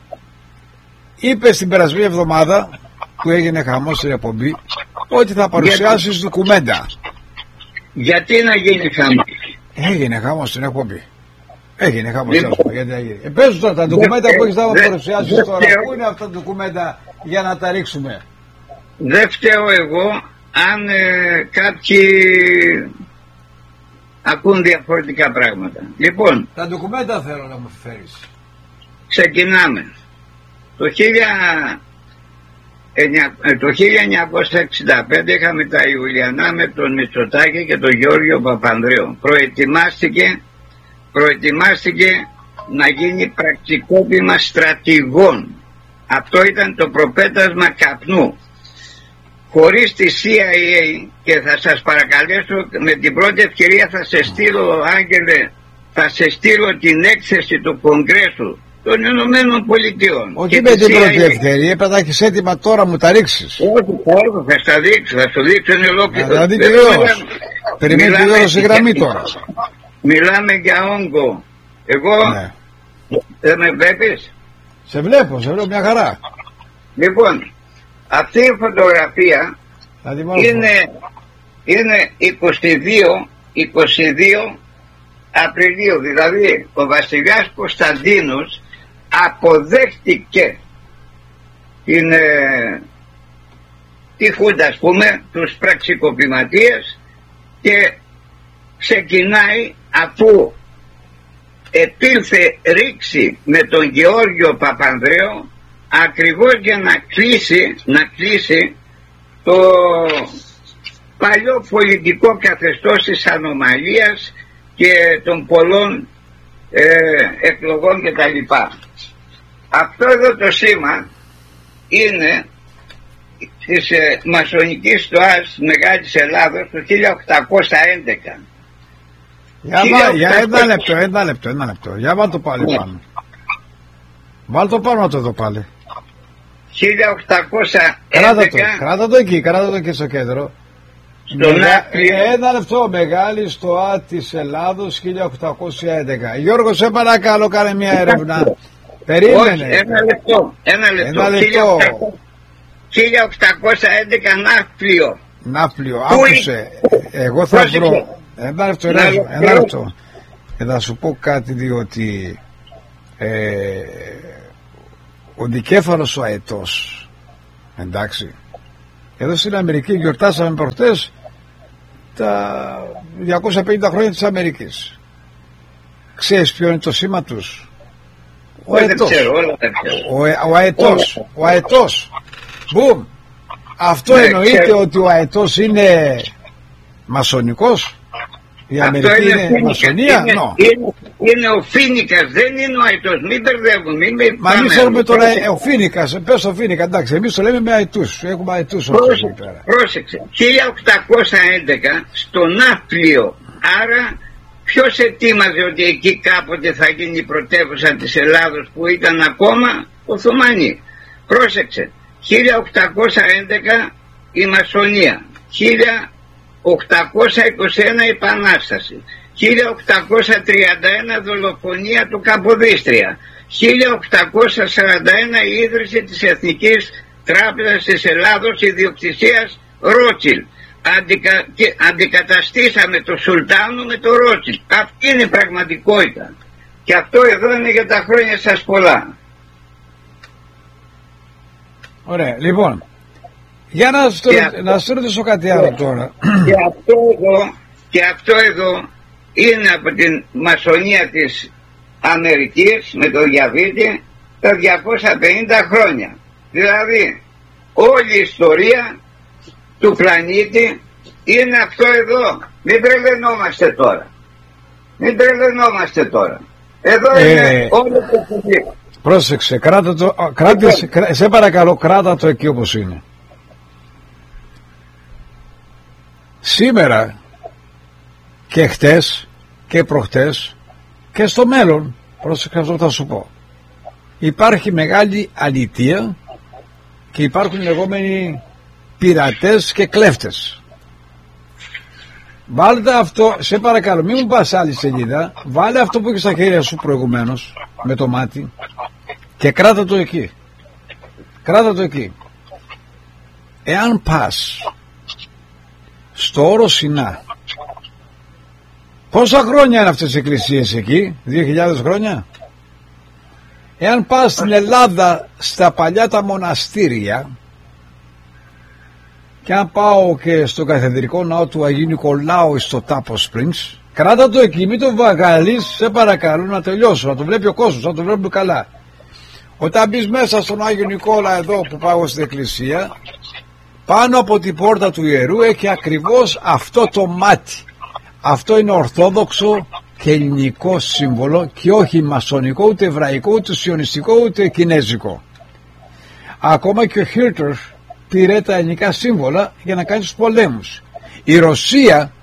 Είπε στην περασμένη εβδομάδα που έγινε χαμός στην εκπομπή ότι θα παρουσιάσεις ντοκουμέντα. Γιατί να γίνει χαμός? Έγινε χαμός στην εκπομπή. Έγινε χαμός στην εκπομπή. Γιατί έγινε? Πες τώρα τα ντοκουμέντα που έχεις να παρουσιάσεις τώρα. Πού είναι αυτά τα ντοκουμέντα για να τα ρίξουμε? Δεν φταίω εγώ αν κάποιοι ακούν διαφορετικά πράγματα. Λοιπόν, τα ντοκουμέντα θέλω να μου φέρεις. Ξεκινάμε. Το 1965 είχαμε τα Ιουλιανά με τον Μητσοτάκη και τον Γιώργιο Παπανδρέου. Προετοιμάστηκε να γίνει πρακτικόπημα στρατηγών. Αυτό ήταν το προπέτασμα καπνού. Χωρίς τη CIA, και θα σας παρακαλέσω με την πρώτη ευκαιρία θα σε στείλω, Άγγελε, θα σε στείλω την έκθεση του Κογκρέσου των Ηνωμένων Πολιτειών. Όχι με την πρώτη ευκαιρία, θα τα έχεις έτοιμα τώρα, μου τα ρίξεις. Όχι, θα στα δείξω, θα σου δείξω εν ολόκληρο. Δηλαδή τελειώς. Περιμένει τελειώς η γραμμή τώρα. Μιλάμε για όγκο. Εγώ, ναι. Δεν με βλέπεις? Σε βλέπω μια χαρά. Λοιπόν, αυτή η φωτογραφία είναι 22 Απριλίου, δηλαδή ο βασιλιάς Κωνσταντίνος αποδέχτηκε τη Χούντα, ας πούμε, τους πραξικοπηματίες, και ξεκινάει αφού επήλθε ρήξη με τον Γεώργιο Παπανδρέο ακριβώς για να κλείσει το παλιό πολιτικό καθεστώς της ανομαλίας και των πολλών εκλογών κτλ. Αυτό εδώ το σήμα είναι της μασονικής στοάς Μεγάλης Ελλάδος του 1811. Για ένα λεπτό. Για βάλ' το πάλι πάνω. Βάλ' το πάνω το εδώ πάλι. 1811. Κράτα το εκεί στο κέντρο. Ένα λεπτό. Μεγάλη στοά της Ελλάδος 1811. Γιώργο, σε παρακαλώ, κάνε μια έρευνα. Περίμενε. Όχι, ένα λεπτό. 1811 ναύπλιο. Άκουσε. Εγώ θα βρω. Ένα λεπτό. Θα σου πω κάτι, διότι ο δικέφαλος ο αετός, εντάξει, εδώ στην Αμερική γιορτάσαμε προχτές τα 250 χρόνια της Αμερικής. Ξέρεις ποιο είναι το σήμα τους? Ο αετός. Ο αετός. Μπουμ. Αυτό εννοείται ότι ο αετός είναι μασονικός? Η Αμερική είναι μασονία? Είναι ο Φίνικας, δεν είναι ο αετός. Μην μπερδεύουμε. Μα εμείς θέλουμε τον ο Φίνικας. Πες ο Φίνικα, εντάξει. Εμείς το λέμε με αετούς. Έχουμε αετούς. Πρόσεξε. 1811 στο Ναύπλιο. Άρα ποιος ετοίμαζε ότι εκεί κάποτε θα γίνει η πρωτεύουσα της Ελλάδος που ήταν ακόμα Οθωμανοί? Πρόσεξε. 1811 η Μασονία. 1821 η Επανάσταση. 1831 δολοφονία του Καποδίστρια. 1841 η ίδρυση της Εθνικής Τράπεζας της Ελλάδος ιδιοκτησίας Ρότσιλ. Αντικαταστήσαμε το Σουλτάνο με το Ρότσιλ. Αυτή είναι η πραγματικότητα. Και αυτό εδώ είναι για τα χρόνια σας πολλά. Ωραία, λοιπόν, για να σου ρωτήσω κάτι άλλο τώρα. Και αυτό εδώ είναι από την μασονία της Αμερικής με το διαβήτη τα 250 χρόνια. Δηλαδή όλη η ιστορία του πλανήτη είναι αυτό εδώ. Μην τρελαινόμαστε τώρα. Εδώ είναι όλο το παιδί. Πρόσεξε, σε παρακαλώ, κράτα το εκεί όπως είναι. Σήμερα και χτες και προχτές και στο μέλλον, πρόσεξε αυτό θα σου πω, υπάρχει μεγάλη αλήθεια και υπάρχουν λεγόμενοι πειρατές και κλέφτες. Βάλτε αυτό, σε παρακαλώ, μην μου πας άλλη σελίδα, βάλε αυτό που έχεις στα χέρια σου προηγουμένως με το μάτι και κράτα το εκεί. Εάν πας στο όρο Σινά, πόσα χρόνια είναι αυτές οι εκκλησίες εκεί? 2.000 χρόνια. Εάν πας στην Ελλάδα στα παλιά τα μοναστήρια, και αν πάω και στο καθεδρικό ναό του Αγίου Νικολάου στο Τάπο Springs, κράτα το εκεί, μην το βαγάλεις, σε παρακαλώ, να τελειώσω, να το βλέπει ο κόσμος, να το βλέπουμε καλά. Όταν μπεις μέσα στον Άγιο Νικόλα εδώ που πάω στην εκκλησία, πάνω από την πόρτα του ιερού έχει ακριβώς αυτό το μάτι. Αυτό είναι ορθόδοξο και ελληνικό σύμβολο και όχι μασονικό, ούτε εβραϊκό, ούτε σιωνιστικό, ούτε κινέζικο. Ακόμα και ο Χίρτερ πήρε τα ελληνικά σύμβολα για να κάνει τους πολέμους. Η Ρωσία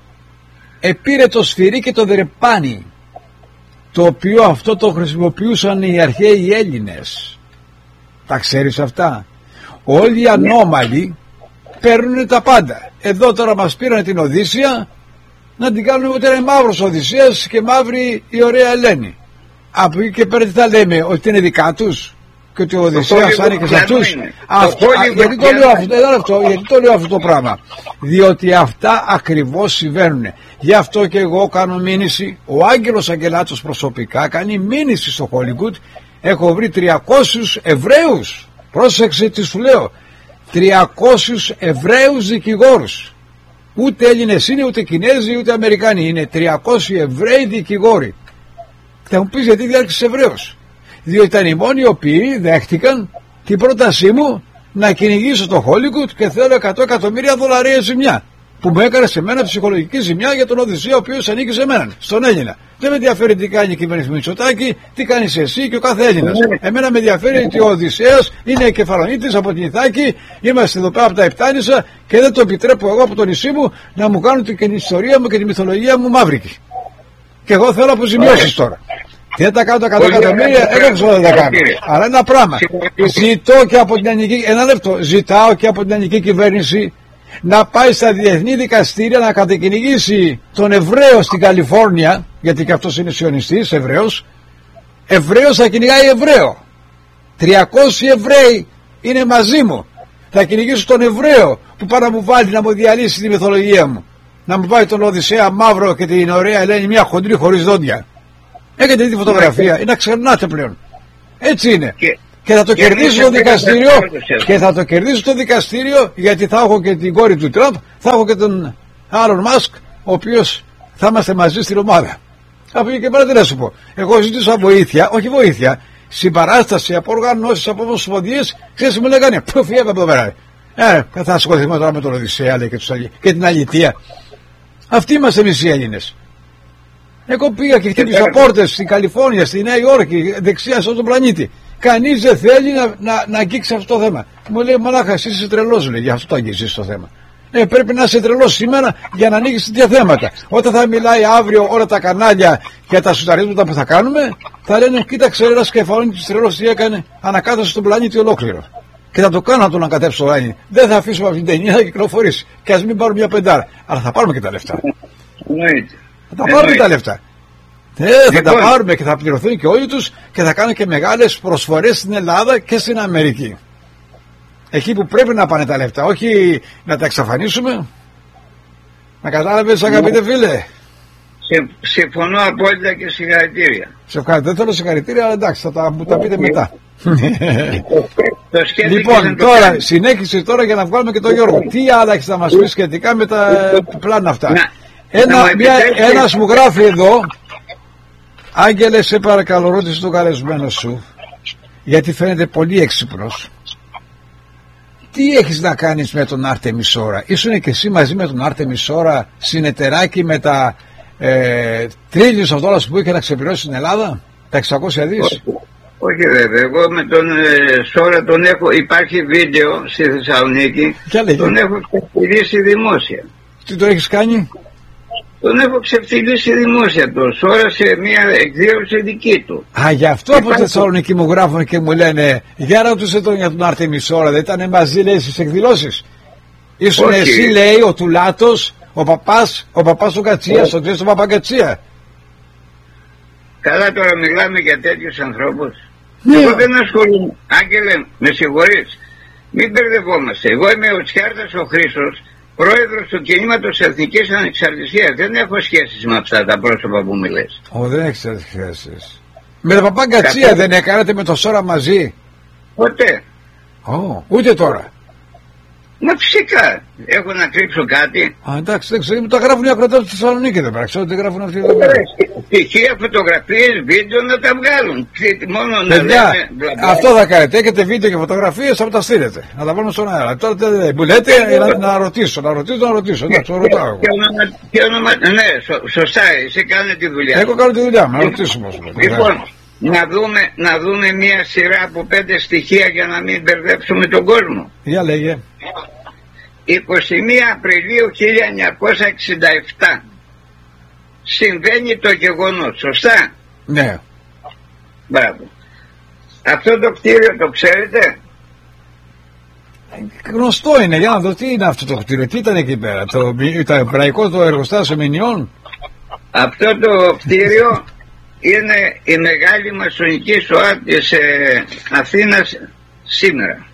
επήρε το σφυρί και το δρεπάνι, το οποίο αυτό το χρησιμοποιούσαν οι αρχαίοι Έλληνες. Τα ξέρεις αυτά? Όλοι οι ανώμαλοι παίρνουν τα πάντα. Εδώ τώρα μας πήραν την Οδύσσια να την κάνουμε ότι είναι μαύρος Οδυσσέας και μαύρη η ωραία Ελένη. Από εκεί και πέρα τι θα λέμε? Ότι είναι δικά τους και ότι ο Οδυσσέας άνοιγε σε αυτούς? Γιατί το λέω αυτό το πράγμα? Διότι αυτά ακριβώς συμβαίνουν. Γι' αυτό και εγώ κάνω μήνυση. Ο Άγγελος Αγγελάτος προσωπικά κάνει μήνυση στο Hollywood. Έχω βρει 300 Εβραίους. Πρόσεξε τι σου λέω. 300 Εβραίους δικηγόρους. Ούτε Έλληνες είναι, ούτε Κινέζοι, ούτε Αμερικάνοι. Είναι 300 Εβραίοι δικηγόροι. Θα μου πεις γιατί διάλεξες Εβραίους? Διότι ήταν οι μόνοι οι οποίοι δέχτηκαν την πρότασή μου να κυνηγήσω το Hollywood και θέλω $100 εκατομμύρια ζημιά. Που μου έκανε σε μένα ψυχολογική ζημιά για τον Οδυσσέα, ο οποίος ανήκει σε μένα, στον Έλληνα. Δεν με ενδιαφέρει τι κάνει η κυβέρνηση Μητσοτάκη, τι κάνεις εσύ και ο κάθε Έλληνας. Εμένα με ενδιαφέρει ότι ο Οδυσσέας είναι κεφαλονίτης από την Ιθάκη, είμαστε εδώ πέρα από τα Επτάνησα και δεν το επιτρέπω εγώ από το νησί μου να μου κάνουν την ιστορία μου και τη μυθολογία μου μαύρικη. Και εγώ θέλω αποζημιώσεις τώρα. Τι δεν τα κάνω τα 100 εκατομμύρια, δεν ξέρω να τα κάνω. Αλλά ένα πράγμα. Ζητώ και από την ελληνική, ζητάω και από την ελληνική κυβέρνηση να πάει στα διεθνή δικαστήρια να κατεκυνηγήσει τον Εβραίο στην Καλιφόρνια, γιατί και αυτός είναι σιωνιστής, Εβραίος θα κυνηγάει Εβραίο. 300 Εβραίοι είναι μαζί μου. Θα κυνηγήσω τον Εβραίο που πάει να μου βάλει να μου διαλύσει τη μυθολογία μου. Να μου βάλει τον Οδυσσέα μαύρο και την ωραία Ελένη μια χοντρή χωρίς δόντια. Έχετε δει τη φωτογραφία? Είναι να ξερνάτε πλέον. Έτσι είναι. Και θα το κερδίσω στο δικαστήριο. Και θα το κερδίσω στο δικαστήριο, γιατί θα έχω και την κόρη του Τραμπ, θα έχω και τον Άρον Μάσκ, ο οποίος θα είμαστε μαζί στην ομάδα. Από εκεί και πέρα τι να σου πω. Εγώ ζήτησα βοήθεια, όχι βοήθεια, συμπαράσταση από οργανώσεις, από ομοσπονδίες. Ξέρεις, μου λέγανε, φύγε από εδώ πέρα. Θα ασχοληθούμε τώρα με τον Οδυσσέα και την Αλητεία. Αυτοί είμαστε εμείς οι Έλληνες. Εγώ πήγα και χτύπησα πόρτες στην Καλιφόρνια, στη Νέα Υόρκη, δεξιά σε όλο τον πλανήτη. Κανείς δεν θέλει να αγγίξει αυτό το θέμα. Μου λέει, μαλάκα, εσύ είσαι τρελός, λέει, για αυτό το αγγίξεις το θέμα. Πρέπει να είσαι τρελός σήμερα για να ανοίξεις τέτοια θέματα. Όταν θα μιλάει αύριο όλα τα κανάλια για τα σουταρίσματα που θα κάνουμε, θα λένε, κοίταξε ένας κεφαλόνι τρελός τι έκανε, ανακάτωσε στον πλανήτη ολόκληρο. Και θα το κάνω να τον ανακατέψω το Ράνι. Δεν θα αφήσουμε αυτή την ταινία να κυκλοφορήσει. Και ας μην πάρουμε μια πεντάρα. Αλλά θα πάρουμε και τα λεφτά. Θα τα πάρουμε τα λεφτά. Θα τα πάρουμε και θα πληρωθούν και όλοι τους και θα κάνουν και μεγάλες προσφορές στην Ελλάδα και στην Αμερική. Εκεί που πρέπει να πάνε τα λεφτά, όχι να τα εξαφανίσουμε. Να κατάλαβες, αγαπητέ φίλε. Συμφωνώ απόλυτα και συγχαρητήρια. Σε ευχαριστώ, δεν θέλω συγχαρητήρια, αλλά εντάξει, θα μου τα πείτε μετά. Λοιπόν, τώρα συνέχισε τώρα για να βγάλουμε και τον Γιώργο. Τι άλλα έχεις να μας πεις σχετικά με τα πλάνα αυτά? Ένας μου γράφει εδώ, Άγγελε, σε παρακαλώ, ρώτησε τον καλεσμένο σου, γιατί φαίνεται πολύ έξυπνος. Τι έχεις να κάνεις με τον Άρτεμις Ώρα? Ήσουν και εσύ μαζί με τον Άρτεμις Ώρα συνεταιράκι με τα $1 trillion που είχε να ξεπληρώσει στην Ελλάδα, τα 600 δις? Όχι βέβαια, εγώ με τον Σόρα τον έχω, υπάρχει βίντεο στη Θεσσαλονίκη, τον έχω ξεφτυλίσει δημόσια. Τι το έχεις κάνει? Τον έχω ξεφτυλίσει δημόσια τον Σόρα σε μια εκδήλωση δική του. Α, γι' αυτό από τη Θεσσαλονίκη μου γράφουν και μου λένε, για ρωτούσε τον για τον Άρτεμις Ώρα, δεν ήταν μαζί, λέει, στις εκδηλώσεις? Ήσουν εσύ, λέει, ο Τουλάτος, ο παπάς ο Κατσίας, ο Τζέσος ο Παπαγκατσία. Καλά, τώρα μιλάμε για τέτοιους ανθρώπους. Ναι. Εγώ δεν ασχολούμαι. Άγγελε, με συγχωρείς, μην μπερδευόμαστε. Εγώ είμαι ο Τσιάρτας ο Χρήστος, πρόεδρος του κινήματος Εθνικής Ανεξαρτησίας. Δεν έχω σχέσεις με αυτά τα πρόσωπα που μιλές. Δεν έχεις σχέσεις. Με τον Παπαγκατσία δεν έκανατε με το Σόρα μαζί? Ποτέ. Ούτε τώρα? Μα φυσικά. Έχω να κρύψω κάτι? Εντάξει, δεν ξέρω, μου τα γράφουν οι ακροατές στη Θεσσαλονίκη, δεν ξέρω ότι γράφουν αυτοί εδώ πέρα. Στοιχεία, φωτογραφίες, βίντεο να τα βγάλουν. Μόνο να λέμε. Αυτό θα κάνετε. Έχετε βίντεο και φωτογραφίες, θα τα στείλετε. Να τα βάλουμε στον αέρα. Τώρα μου λέτε να ρωτήσω. Εντάξει, το ρωτάω. Ναι, σωστά, εσύ κάνε τη δουλειά. Εγώ κάνω τη δουλειά μου, να ρωτήσουμε. Λοιπόν, να δούμε μια σειρά από 5 στοιχεία για να μην μπερδέψουμε τον κόσμο. Για λέγε. 21 Απριλίου 1967 συμβαίνει το γεγονός, σωστά? Ναι. Μπράβο. Αυτό το κτίριο το ξέρετε? Γνωστό είναι, για να δω τι είναι αυτό το κτίριο, τι ήταν εκεί πέρα, το εβραϊκό το εργοστάσιο μηνιών? Αυτό το κτίριο είναι η μεγάλη μασονική σοά της Αθήνας σήμερα.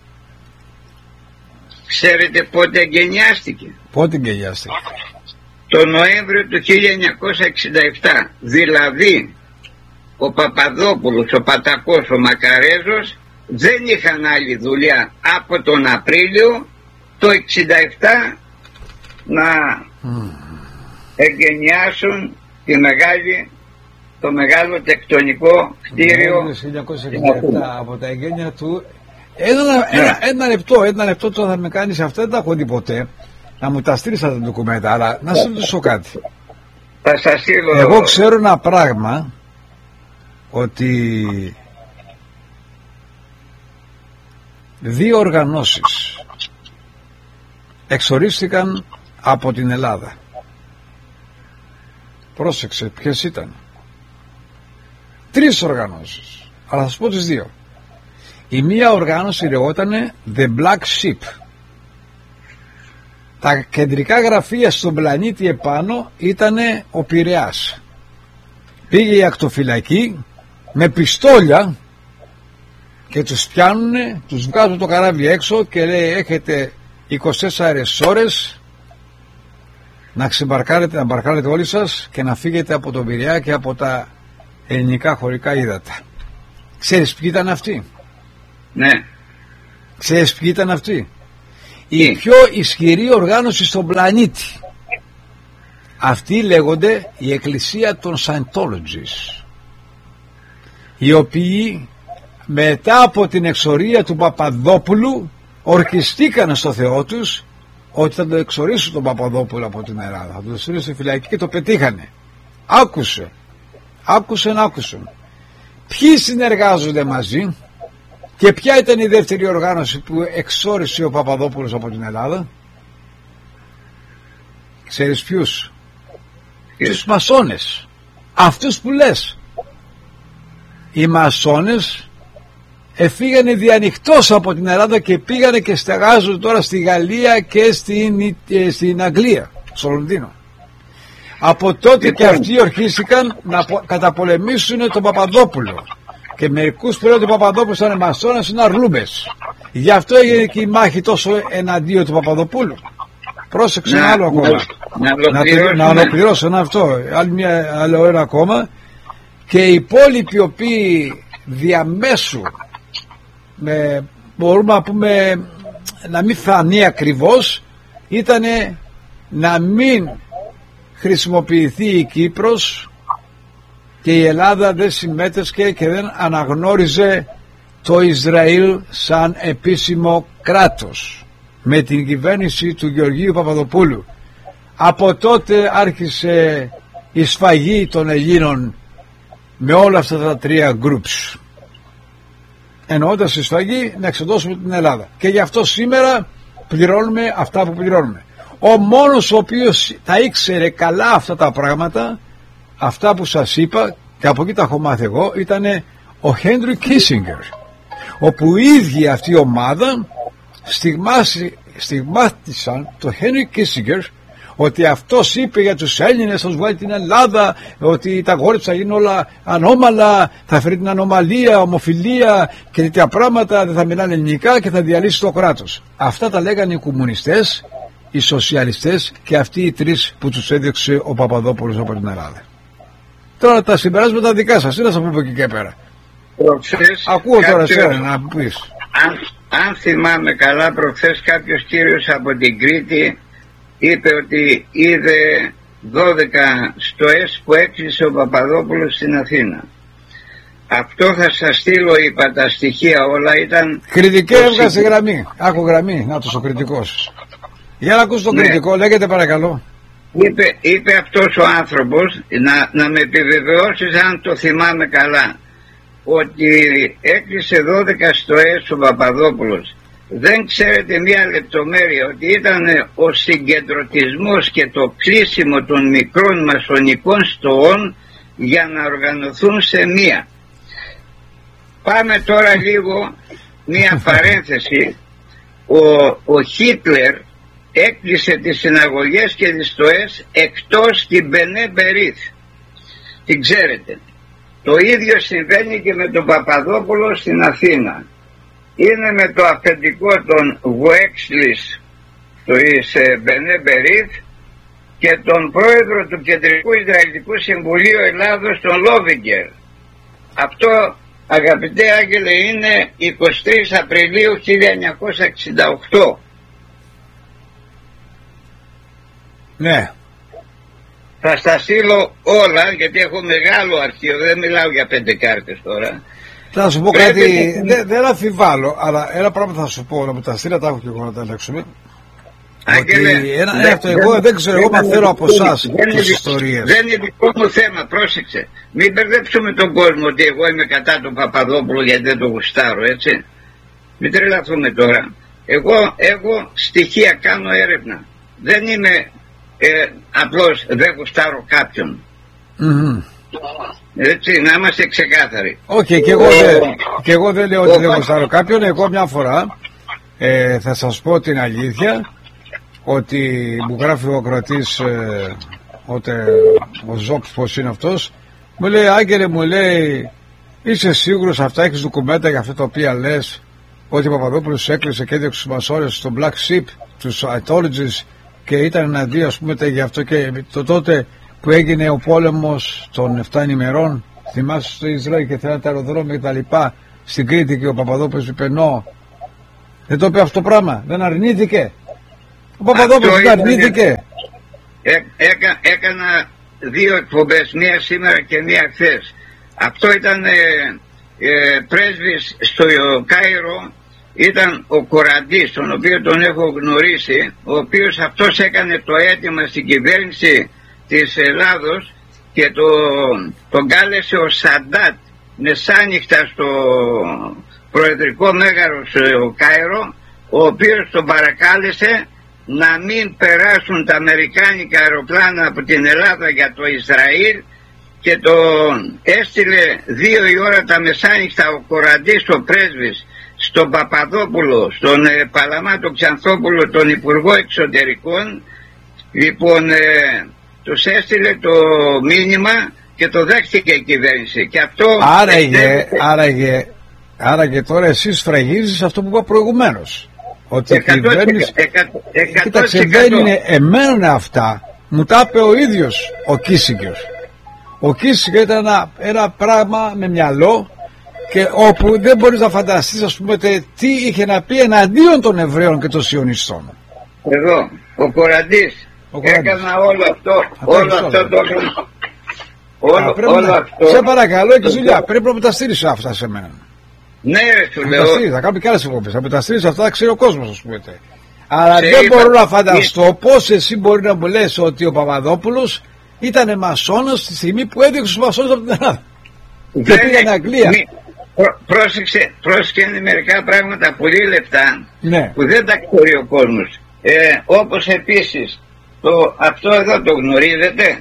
Ξέρετε πότε εγκαινιάστηκε? Πότε εγκαινιάστηκε? Το Νοέμβριο του 1967. Δηλαδή ο Παπαδόπουλος, ο Πατακός, ο Μακαρέζος δεν είχαν άλλη δουλειά από τον Απρίλιο το 67 να εγκαινιάσουν το μεγάλο τεκτονικό κτίριο. 1967 από τα εγγένεια του. Ένα λεπτό τώρα θα με κάνεις αυτά, δεν τα έχω δει ποτέ. Να μου τα στείλεις τα ντοκουμέντα, αλλά να σου ρωτήσω κάτι. Θα σας στείλω. Εγώ ξέρω ένα πράγμα, ότι 2 οργανώσεις εξορίστηκαν από την Ελλάδα. Πρόσεξε ποιες ήταν. 3 οργανώσεις, αλλά θα σου πω τις 2. Η μία οργάνωση λεγότανε The Black Sheep. Τα κεντρικά γραφεία στον πλανήτη επάνω ήτανε ο Πειραιάς. Πήγε η ακτοφυλακή με πιστόλια και τους πιάνουνε, τους βγάζουν το καράβι έξω και λέει, έχετε 24 ώρες να μπαρκάρετε όλοι σας και να φύγετε από τον Πειραιά και από τα ελληνικά χωρικά ύδατα. Ξέρεις ποιοι ήταν αυτοί? Ναι. Ξέρεις ποιοι ήταν αυτοί? Η πιο ισχυρή οργάνωση στον πλανήτη. Αυτοί λέγονται η Εκκλησία των Scientologists, οι οποίοι μετά από την εξορία του Παπαδόπουλου ορκιστήκαν στο Θεό τους ότι θα το εξορίσουν τον Παπαδόπουλο από την Ελλάδα, θα το στείλουν στη φυλακή, και το πετύχανε. Άκουσαν. Ποιοι συνεργάζονται μαζί και ποια ήταν η δεύτερη οργάνωση που εξόρισε ο Παπαδόπουλος από την Ελλάδα? Ξέρεις ποιους? Τους μασόνες, αυτούς που λες. Οι μασόνες εφήγανε διανυχτός από την Ελλάδα και πήγανε και στεγάζουν τώρα στη Γαλλία και στην Αγγλία, στο Λονδίνο. Από τότε και αυτοί ορκίστηκαν να καταπολεμήσουν τον Παπαδόπουλο, και μερικούς που λένε ότι ο Παπαδόπουλος ήταν μασόνας είναι αρλούμπες. Γι' αυτό έγινε και η μάχη τόσο εναντίον του Παπαδοπούλου. Πρόσεξε άλλο ακόμα. Να ολοκληρώσω αυτό. Άλλο ένα ακόμα. Και οι υπόλοιποι οποίοι διαμέσου, μπορούμε να πούμε, να μην φανεί ακριβώς, ήταν να μην χρησιμοποιηθεί η Κύπρος και η Ελλάδα δεν συμμέτεσχε και δεν αναγνώριζε το Ισραήλ σαν επίσημο κράτος με την κυβέρνηση του Γεωργίου Παπαδοπούλου. Από τότε άρχισε η σφαγή των Ελλήνων με όλα αυτά τα τρία groups, εννοώντας η σφαγή να εξοντώσουμε την Ελλάδα, και γι' αυτό σήμερα πληρώνουμε αυτά που πληρώνουμε. Ο μόνος ο οποίος τα ήξερε καλά αυτά τα πράγματα, αυτά που σας είπα, και από εκεί τα έχω μάθει εγώ, ήταν ο Χένρι Κίσινγκερ, όπου η ίδια αυτή η ομάδα στιγμάτισαν το Χένρι Κίσινγκερ ότι αυτός είπε για τους Έλληνες θα τους βγάλει την Ελλάδα, ότι τα αγόρια θα γίνουν όλα ανώμαλα, θα φέρει την ανομαλία, ομοφιλία και τέτοια πράγματα, δεν θα μιλάνε ελληνικά και θα διαλύσει το κράτος. Αυτά τα λέγανε οι κομμουνιστές, οι σοσιαλιστές και αυτοί οι τρεις που τους έδιωξε ο Παπαδόπουλος από την Ελλάδα. Τώρα τα συμπεράσματα δικά σας, τι να σας πω από εκεί και πέρα. Ακούω τώρα εσένα να πεις. Αν θυμάμαι καλά, προχθές κάποιος κύριος από την Κρήτη είπε ότι είδε 12 στοές που έκλεισε ο Παπαδόπουλος στην Αθήνα. Αυτό θα σας στείλω, είπα, τα στοιχεία όλα ήταν... Κριτική έβγαζε γραμμή. Άκου γραμμή, να το ο κριτικός. Για να ακούς τον κριτικό, λέγεται παρακαλώ. Είπε αυτός ο άνθρωπος, να με επιβεβαιώσεις αν το θυμάμαι καλά, ότι έκλεισε 12 στοές ο Παπαδόπουλος. Δεν ξέρετε μία λεπτομέρεια, ότι ήταν ο συγκεντρωτισμός και το κλείσιμο των μικρών μασονικών στοών για να οργανωθούν σε μία. Πάμε τώρα λίγο μία παρένθεση. Ο Χίτλερ έκλεισε τις συναγωγές και τις στοές εκτός την Μπενέ Μπερίθ. Την ξέρετε. Το ίδιο συμβαίνει και με τον Παπαδόπουλο στην Αθήνα. Είναι με το αφεντικό των Γουέξλης της Μπενέ Μπερίθ και τον πρόεδρο του Κεντρικού Ισραηλιτικού Συμβουλίου Ελλάδος, τον Λόβιγκερ. Αυτό, αγαπητέ Άγγελε, είναι 23 Απριλίου 1968. Ναι. Θα στα στείλω όλα, γιατί έχω μεγάλο αρχείο, δεν μιλάω για 5 κάρτες τώρα. Θα σου πω κάτι, δεν αμφιβάλλω, αλλά ένα πράγμα θα σου πω, να μου τα στείλω, τα έχω και εγώ να τα ελέγξουμε. Εγώ δεν ξέρω, εγώ μαθαίνω από εσάς τις ιστορίες. Δεν είναι δικό μου θέμα, πρόσεξε. Μην μπερδέψουμε τον κόσμο ότι εγώ είμαι κατά τον Παπαδόπουλο γιατί δεν το γουστάρω, έτσι. Μην τρελαθούμε τώρα. Εγώ στοιχεία κάνω έρευνα. Δεν είμαι απλώς δεν γουστάρω κάποιον. Έτσι, να είμαστε ξεκάθαροι. Όχι, και εγώ δεν λέω ότι δεν γουστάρω κάποιον. Εγώ μια φορά θα σας πω την αλήθεια, ότι μου γράφει ο ακροατής ο Ζόξ, πως είναι αυτός, μου λέει, Άγγελε, μου λέει, είσαι σίγουρος αυτά, έχεις ντοκουμέντα για αυτά τα οποία λες, ότι ο Παπαδόπουλος έκλεισε και έδιωξε τους μασόρες στο Black Sheep, τους Scientologists, και ήταν εναντίον, ας πούμε, γι' αυτό και το τότε που έγινε ο πόλεμος των 7 ημερών, θυμάσαι, στο Ισραήλ, και θέλανε τα αεροδρόμια και τα λοιπά, στην Κρήτη και ο Παπαδόπουλος είπε no. Δεν το είπε αυτό το πράγμα, δεν αρνήθηκε. Ο Παπαδόπουλος δεν αρνήθηκε. Έκανα 2 εκπομπές, μία σήμερα και μία χθες. Αυτό ήταν πρέσβης στο Κάιρο, ήταν ο Κοραντής, τον οποίο τον έχω γνωρίσει, ο οποίος αυτός έκανε το αίτημα στην κυβέρνηση της Ελλάδος και τον κάλεσε ο Σαντάτ μεσάνυχτα στο προεδρικό μέγαρο στο Κάιρο, ο οποίος τον παρακάλεσε να μην περάσουν τα αμερικάνικα αεροπλάνα από την Ελλάδα για το Ισραήλ και τον έστειλε 2 η ώρα τα μεσάνυχτα ο Κοραντής, ο πρέσβης, στον Παπαδόπουλο, στον Παλαμάτο Ξανθόπουλο, τον Υπουργό Εξωτερικών. Λοιπόν, τους έστειλε το μήνυμα και το δέχτηκε η κυβέρνηση. Και αυτό άραγε τώρα εσείς σφραγίζεις αυτό που είπα προηγουμένως. Ότι η κυβέρνηση... Κοίταξε, δεν είναι εμένα αυτά. Μου τα είπε ο ίδιος ο Κίσιγκερ. Ο Κίσιγκερ ήταν ένα πράγμα με μυαλό, και όπου δεν μπορείς να φανταστείς, ας πούμε, τι είχε να πει εναντίον των Εβραίων και των Σιωνιστών. Εδώ, ο Κοραντής έκανα όλο αυτό. Όλο αυτό το έκανα. Όλο αυτό. Σε παρακαλώ, και δουλειά. Πρέπει να μου τα στείλεις αυτά σε μένα. Ναι, ρε, σου λέω. Θα κάνω και άλλες εκπομπές. Θα μου τα στείλεις αυτά, ξέρει ο κόσμος, ας πούμε. Αλλά δεν μπορώ να φανταστώ πώς εσύ μπορεί να μου λες ότι ο Παπαδόπουλος ήταν μασόνος τη στιγμή που έδειξε τους μασόνους από την Ελλάδα. Και πήγαινε Αγγλία. Πρόσεχε, είναι μερικά πράγματα πολύ λεπτά, ναι, που δεν τα ξέρει ο κόσμος. Όπως επίσης αυτό εδώ το γνωρίζετε.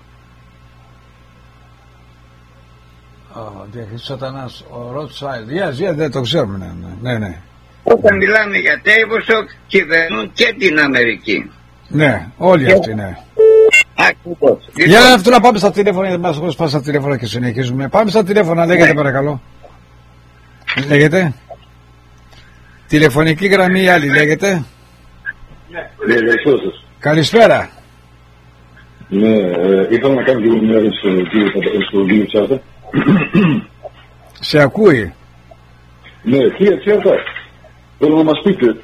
Ο διαχείριστης Σατανάς, ο Rothschild, δεν το ξέρουμε. Ναι. Όταν μιλάμε για Tavistock, κυβερνούν και την Αμερική. Ναι, όλοι αυτοί, ναι. Ακριβώς. Για αυτό να πάμε στα τηλέφωνα, γιατί μας έχουμε πάει στα τηλέφωνα και συνεχίζουμε. Πάμε στα τηλέφωνα, λέγεται, παρακαλώ. Λέγεται. Τηλεφωνική γραμμή άλλη, λέγεται. Καλησπέρα. Ναι, ήθελα να κάνω λίγο μια ερώτηση στον κύριο Τσάρτα. Σε ακούει. Ναι, κύριε Τσάρτα, θέλω να μας πείτε.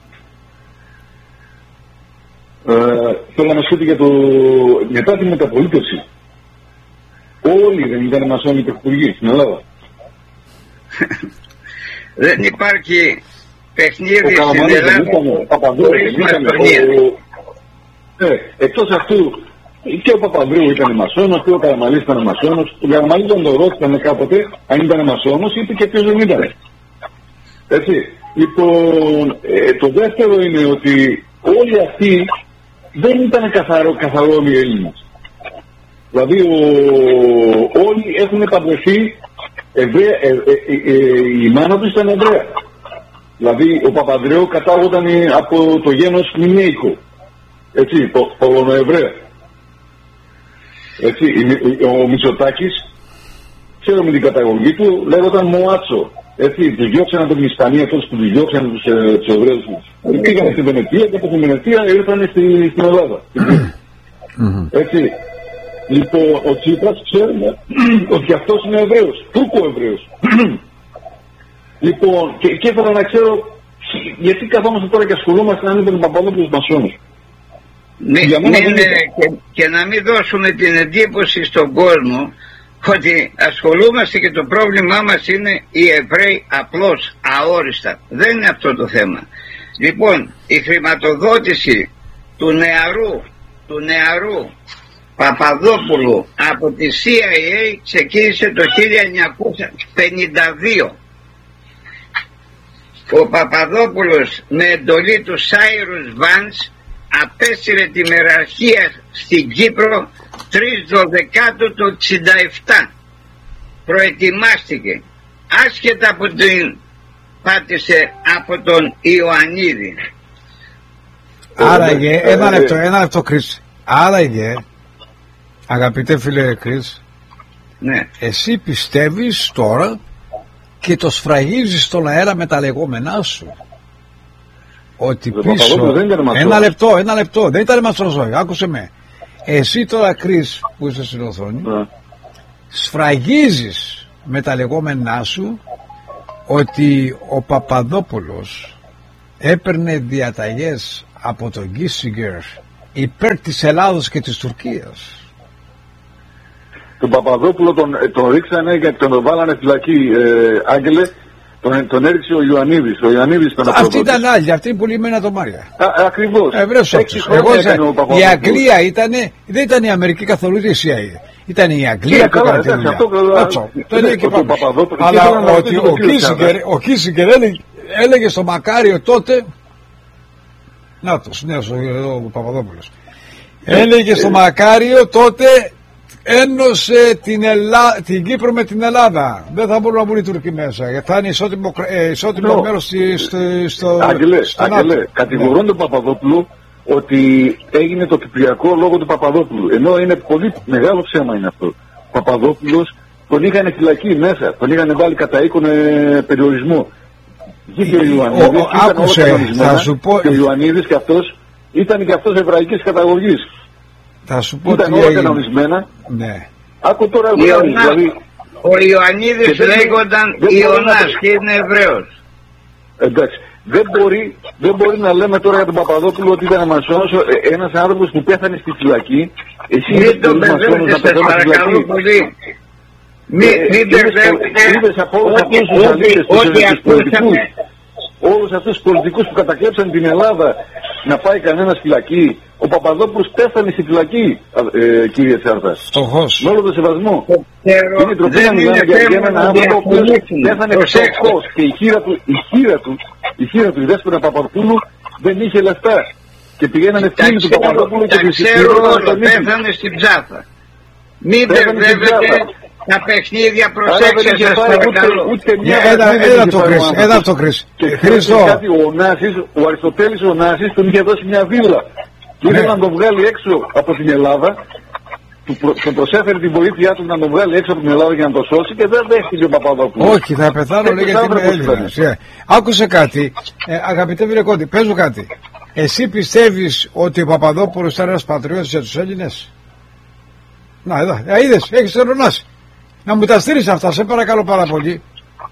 Θέλω να μας πείτε για μετά τη μεταπολίτευση. Όλοι δεν ήταν μασόνοι υπουργοί στην Ελλάδα. Δεν υπάρχει παιχνίδι στην Ελλάδα χωρίς μασονία. Εκτός αυτού και ο Παπανδρέου ήταν μασόνος και ο Καραμαλής ήταν μασόνος. Ο Καραμαλής τον το ρώτησαν κάποτε αν ήταν μασόνος, είπε και ποιος δεν ήταν. Έτσι. Λοιπόν, το δεύτερο είναι ότι όλοι αυτοί δεν ήταν καθαρόμοι Έλληνες. Δηλαδή όλοι έχουν παντρευτεί Εβραία, η μάνα του ήταν Εβραία. Δηλαδή ο Παπανδρέου κατάγονταν από το γένος Μινέικο. Έτσι, Πολωνοεβραία. Έτσι, ο Μητσοτάκης, ξέρω με την καταγωγή του, λέγονταν Μοάτσο. Έτσι, τους διώξαν από την Ισπανία, τότε που τους διώξαν τους Εβραίους. Πήγαν στη Βενετία και από τη Βενετία ήρθαν στην Ελλάδα. Έτσι. Λοιπόν, ο Τσίπρας ξέρουμε ότι αυτός είναι Εβραίος, Τούρκο-Εβραίος. Λοιπόν, και ήθελα να ξέρω γιατί καθόμαστε τώρα και ασχολούμαστε αν είναι τον Παπαδόπουλος μασόνος. Και να μην δώσουμε την εντύπωση στον κόσμο ότι ασχολούμαστε και το πρόβλημά μας είναι οι Εβραίοι απλώς, αόριστα. Δεν είναι αυτό το θέμα. Λοιπόν, η χρηματοδότηση του νεαρού Παπαδόπουλου από τη CIA ξεκίνησε το 1952. Ο Παπαδόπουλος με εντολή του Cyrus Vance απέσυρε τη μεραρχία στην Κύπρο 3 Δωδεκάτου του 67. Προετοιμάστηκε άσχετα από την πάτησε από τον Ιωαννίδη. Άραγε, ένα λεπτό Κρίς. Άραγε, αγαπητέ φίλε Κρίς, ναι, εσύ πιστεύεις τώρα και το σφραγίζεις στον αέρα με τα λεγόμενά σου ότι πίσω... Ένα λεπτό, δεν ήταν μασόνος, άκουσε με. Εσύ τώρα Κρίς που είσαι στην οθόνη, σφραγίζεις με τα λεγόμενά σου ότι ο Παπαδόπουλος έπαιρνε διαταγές από τον Κίσιγκερ υπέρ της Ελλάδος και της Τουρκίας. Τον Παπαδόπουλο τον ρίξανε γιατί τον βάλανε φυλακή, Άγγελε. Τον έριξε ο Ιωαννίδης. Ο Ιωαννίδης τον Αυτή ήταν άλλη, αυτή που λίμενα το Μάρια. Ακριβώς. Η Αγγλία δεν ήταν η Αμερική καθόλου, η CIA. Ήταν η Αγγλία που έκανε τη δουλειά. Το έλεγε και πάνω. Αλλά ότι ο Κίσιγκερ έλεγε στο Μακάριο τότε, νάτος, νέος ο Παπαδόπουλος, έλεγε στο Μακάριο τότε, ένωσε την Κύπρο με την Ελλάδα. Δεν θα μπορούν να μπουν οι Τούρκοι μέσα, γιατί θα είναι ισότιμο μέρος στο Άγγελε, κατηγορούν τον Παπαδόπουλο ότι έγινε το Κυπριακό λόγω του Παπαδόπουλου. Ενώ είναι πολύ μεγάλο ψέμα είναι αυτό. Ο Παπαδόπουλος τον είχαν φυλακή μέσα, τον είχαν βάλει κατά οίκον περιορισμό. Βγήκε ο Ιωαννίδης, και ο Ιωαννίδης και αυτός ήταν και αυτός εβραϊκής καταγωγής. Θα σου πω ήταν όλα κανονισμένα. Ναι. Άκου τώρα δηλαδή, ο Ιωαννίδης λέγονταν Ιωνάς και είναι Εβραίος. Εντάξει. Δεν μπορεί να λέμε τώρα για τον Παπαδόπουλο ότι ήταν μασόνος, ένας άνθρωπος που πέθανε στη φυλακή. Εσύ μην τον μπερδεύετε, σας παρακαλώ πολύ. Μην μπερδεύετε. Είδες από όλους αυτούς τους αλήτες, τους πολιτικούς, όλους αυτούς τους πολιτικούς που κατακλέψαν την Ελλάδα να πάει κανένας φυλακή. Ο Παπαδόπουλος πέθανε στη φυλακή, κύριε Τσάρτα. Στοχός. Με όλο το σεβασμό. Είναι τροπή να μιλάμε για έναν άνθρωπο που πέθανε φτωχός και η χείρα του, η Δέσποινα Παπαδοπούλου δεν είχε λεφτά. Και πηγαίνανε φίλοι του Παπαδόπουλου και τους ξέρουν πέθανε στην Ψάθα. Μην μπερδεύετε τα παιχνίδια, προσέξτε σας παρακαλώ. Έδα το Χρήστο. Ο Αριστοτέλης ο Νάσης τον είχε δώσει μια βίβλα. Ήθελε να τον βγάλει έξω από την Ελλάδα, τον προσέφερε την βοήθειά του να τον βγάλει έξω από την Ελλάδα για να τον σώσει και δεν δέχτηκε ο Παπαδόπουλος. Όχι, θα πεθάνω λέει γιατί είμαι Έλληνας. Άκουσε κάτι, αγαπητέ Βιλεκόντη, πες μου κάτι. Εσύ πιστεύεις ότι ο Παπαδόπουλος ήταν ένας πατριώτης για τους Έλληνες? Να εδώ, είδες, έχεις τον Ρωνάση. Να μου τα στείλεις αυτά, σε παρακαλώ πάρα πολύ.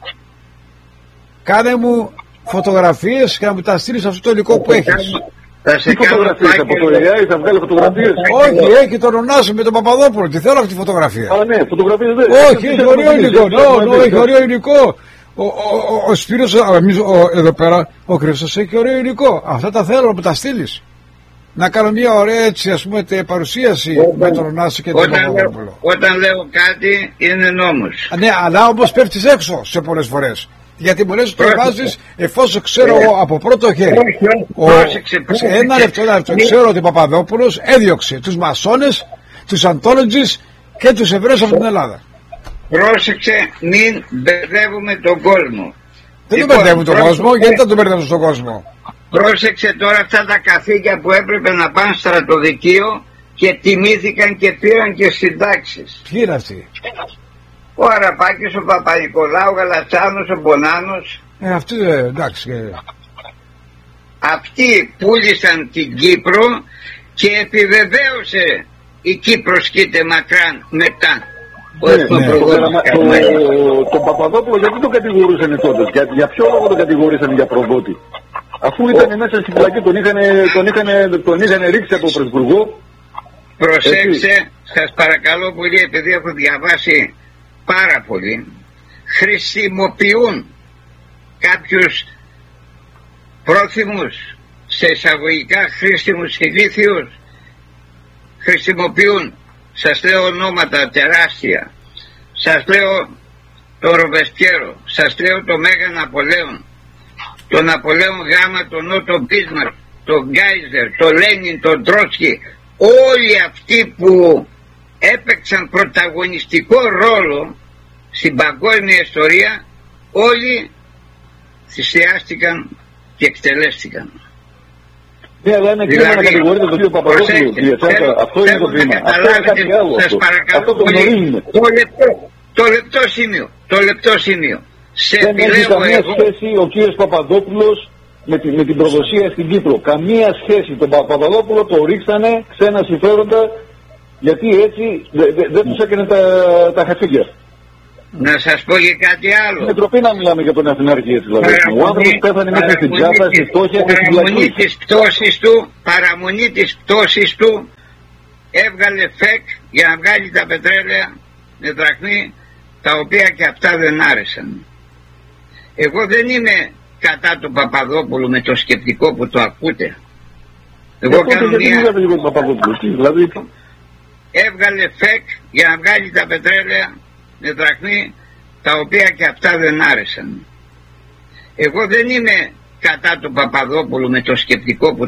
Κάνε μου φωτογραφίες και να μου τα στείλεις αυτό το υλικό που έχεις. Τι φωτογραφίες, από το AI θα βγάλει φωτογραφίες? Όχι, έχει τον Ρωνάση με τον Παπαδόπουλο, τη θέλω αυτή τη φωτογραφία. Α, ναι, φωτογραφίες δεν. Όχι, έχει ωραίο υλικό, έχει ωραίο υλικό. Ο Σπύρος, εδώ πέρα, ο Χρήστος έχει ωραίο υλικό. Αυτά τα θέλω να μου τα στείλεις. Να κάνω μια ωραία έτσι, ας πούμε, παρουσίαση με τον Ρωνάση και τον Παπαδόπουλο. Όταν λέω κάτι είναι νόμος. Ναι, αλλά όμως πέφτεις έξω σε πολλές φορές. Γιατί μου λες το βάζεις εφόσον ξέρω από πρώτο χέρι. Ένα λεπτό, ξέρω ότι ο Παπαδόπουλος έδιωξε τους μασόνες, τους αντόλογες και τους Εβραίους από την Ελλάδα. Πρόσεξε, μην μπερδεύουμε τον κόσμο. Δεν τον μπερδεύουν τον κόσμο, γιατί δεν τον μπερδεύουν στον κόσμο? Πρόσεξε τώρα αυτά τα καθήκια που έπρεπε να πάνε στρατοδικείο και τιμήθηκαν και πήραν και συντάξεις. Ποιοι είναι αυτοί? Ο Αραπάκης, ο Παπα-Νικολάου, ο Γαλατσάνος, ο Μπονάνος. Αυτοί εντάξει. Αυτοί πούλησαν την Κύπρο και επιβεβαίωσε η Κύπρος κοίται μακράν μετά. Τον Παπαδόπουλο γιατί τον κατηγορούσαν τότε? Για ποιο λόγο τον κατηγορήσαν για προδότη? Αφού ήταν μέσα στη φυλακή, τον είχαν ρίξει από τον Πρωθυπουργό. Προσέξτε, σας παρακαλώ πολύ, επειδή έχω διαβάσει πάρα πολύ, χρησιμοποιούν κάποιους πρόθυμους, σε εισαγωγικά χρήσιμους ηλίθιους, χρησιμοποιούν, σας λέω ονόματα τεράστια, σας λέω τον Ρομπεσπιέρο, σας λέω τον Μέγα Ναπολέον, τον Ναπολέον Γάμα, τον Νότο Μπίσμαρκ, τον Γκάιζερ, τον Λένιν, τον Τρότσκι, όλοι αυτοί που έπαιξαν πρωταγωνιστικό ρόλο στην παγκόσμια ιστορία, όλοι θυσιάστηκαν και εκτελέστηκαν. Ναι, αλλά είναι κρίμα να κατηγορείτε τον κύριο Παπαδόπουλο. Αυτό είναι το κρίμα. Αυτό είναι κάτι άλλο. Αυτό το γνωρίζουμε. Το λεπτό σημείο. Δεν έχει καμία σχέση ο κύριος Παπαδόπουλος με την προδοσία στην Κύπρο. Καμία σχέση. Τον Παπαδόπουλο το ρίξανε ξένα συμφέροντα, γιατί έτσι δεν τους έκανε τα χαφίγια. Να σας πω και κάτι άλλο. Είναι ντροπή να μιλάμε για τον Αθηνάρχη έτσι δηλαδή. Ο άνθρωπος πέθανε μέσα στην τσάπα, στη φτώχεια και στην πλακή. Παραμονή της πτώσης του έβγαλε φεκ για να βγάλει τα πετρέλαια με δραχμή, τα οποία και αυτά δεν άρεσαν. Εγώ δεν είμαι κατά του Παπαδόπουλου με το σκεπτικό που το ακούτε. Εγώ κάνω μια... Δηλαδή... Έβγαλε φεκ για να βγάλει τα πετρέλαια με δραχμή, τα οποία και αυτά δεν άρεσαν. Εγώ δεν είμαι κατά του Παπαδόπουλου με το σκεπτικό που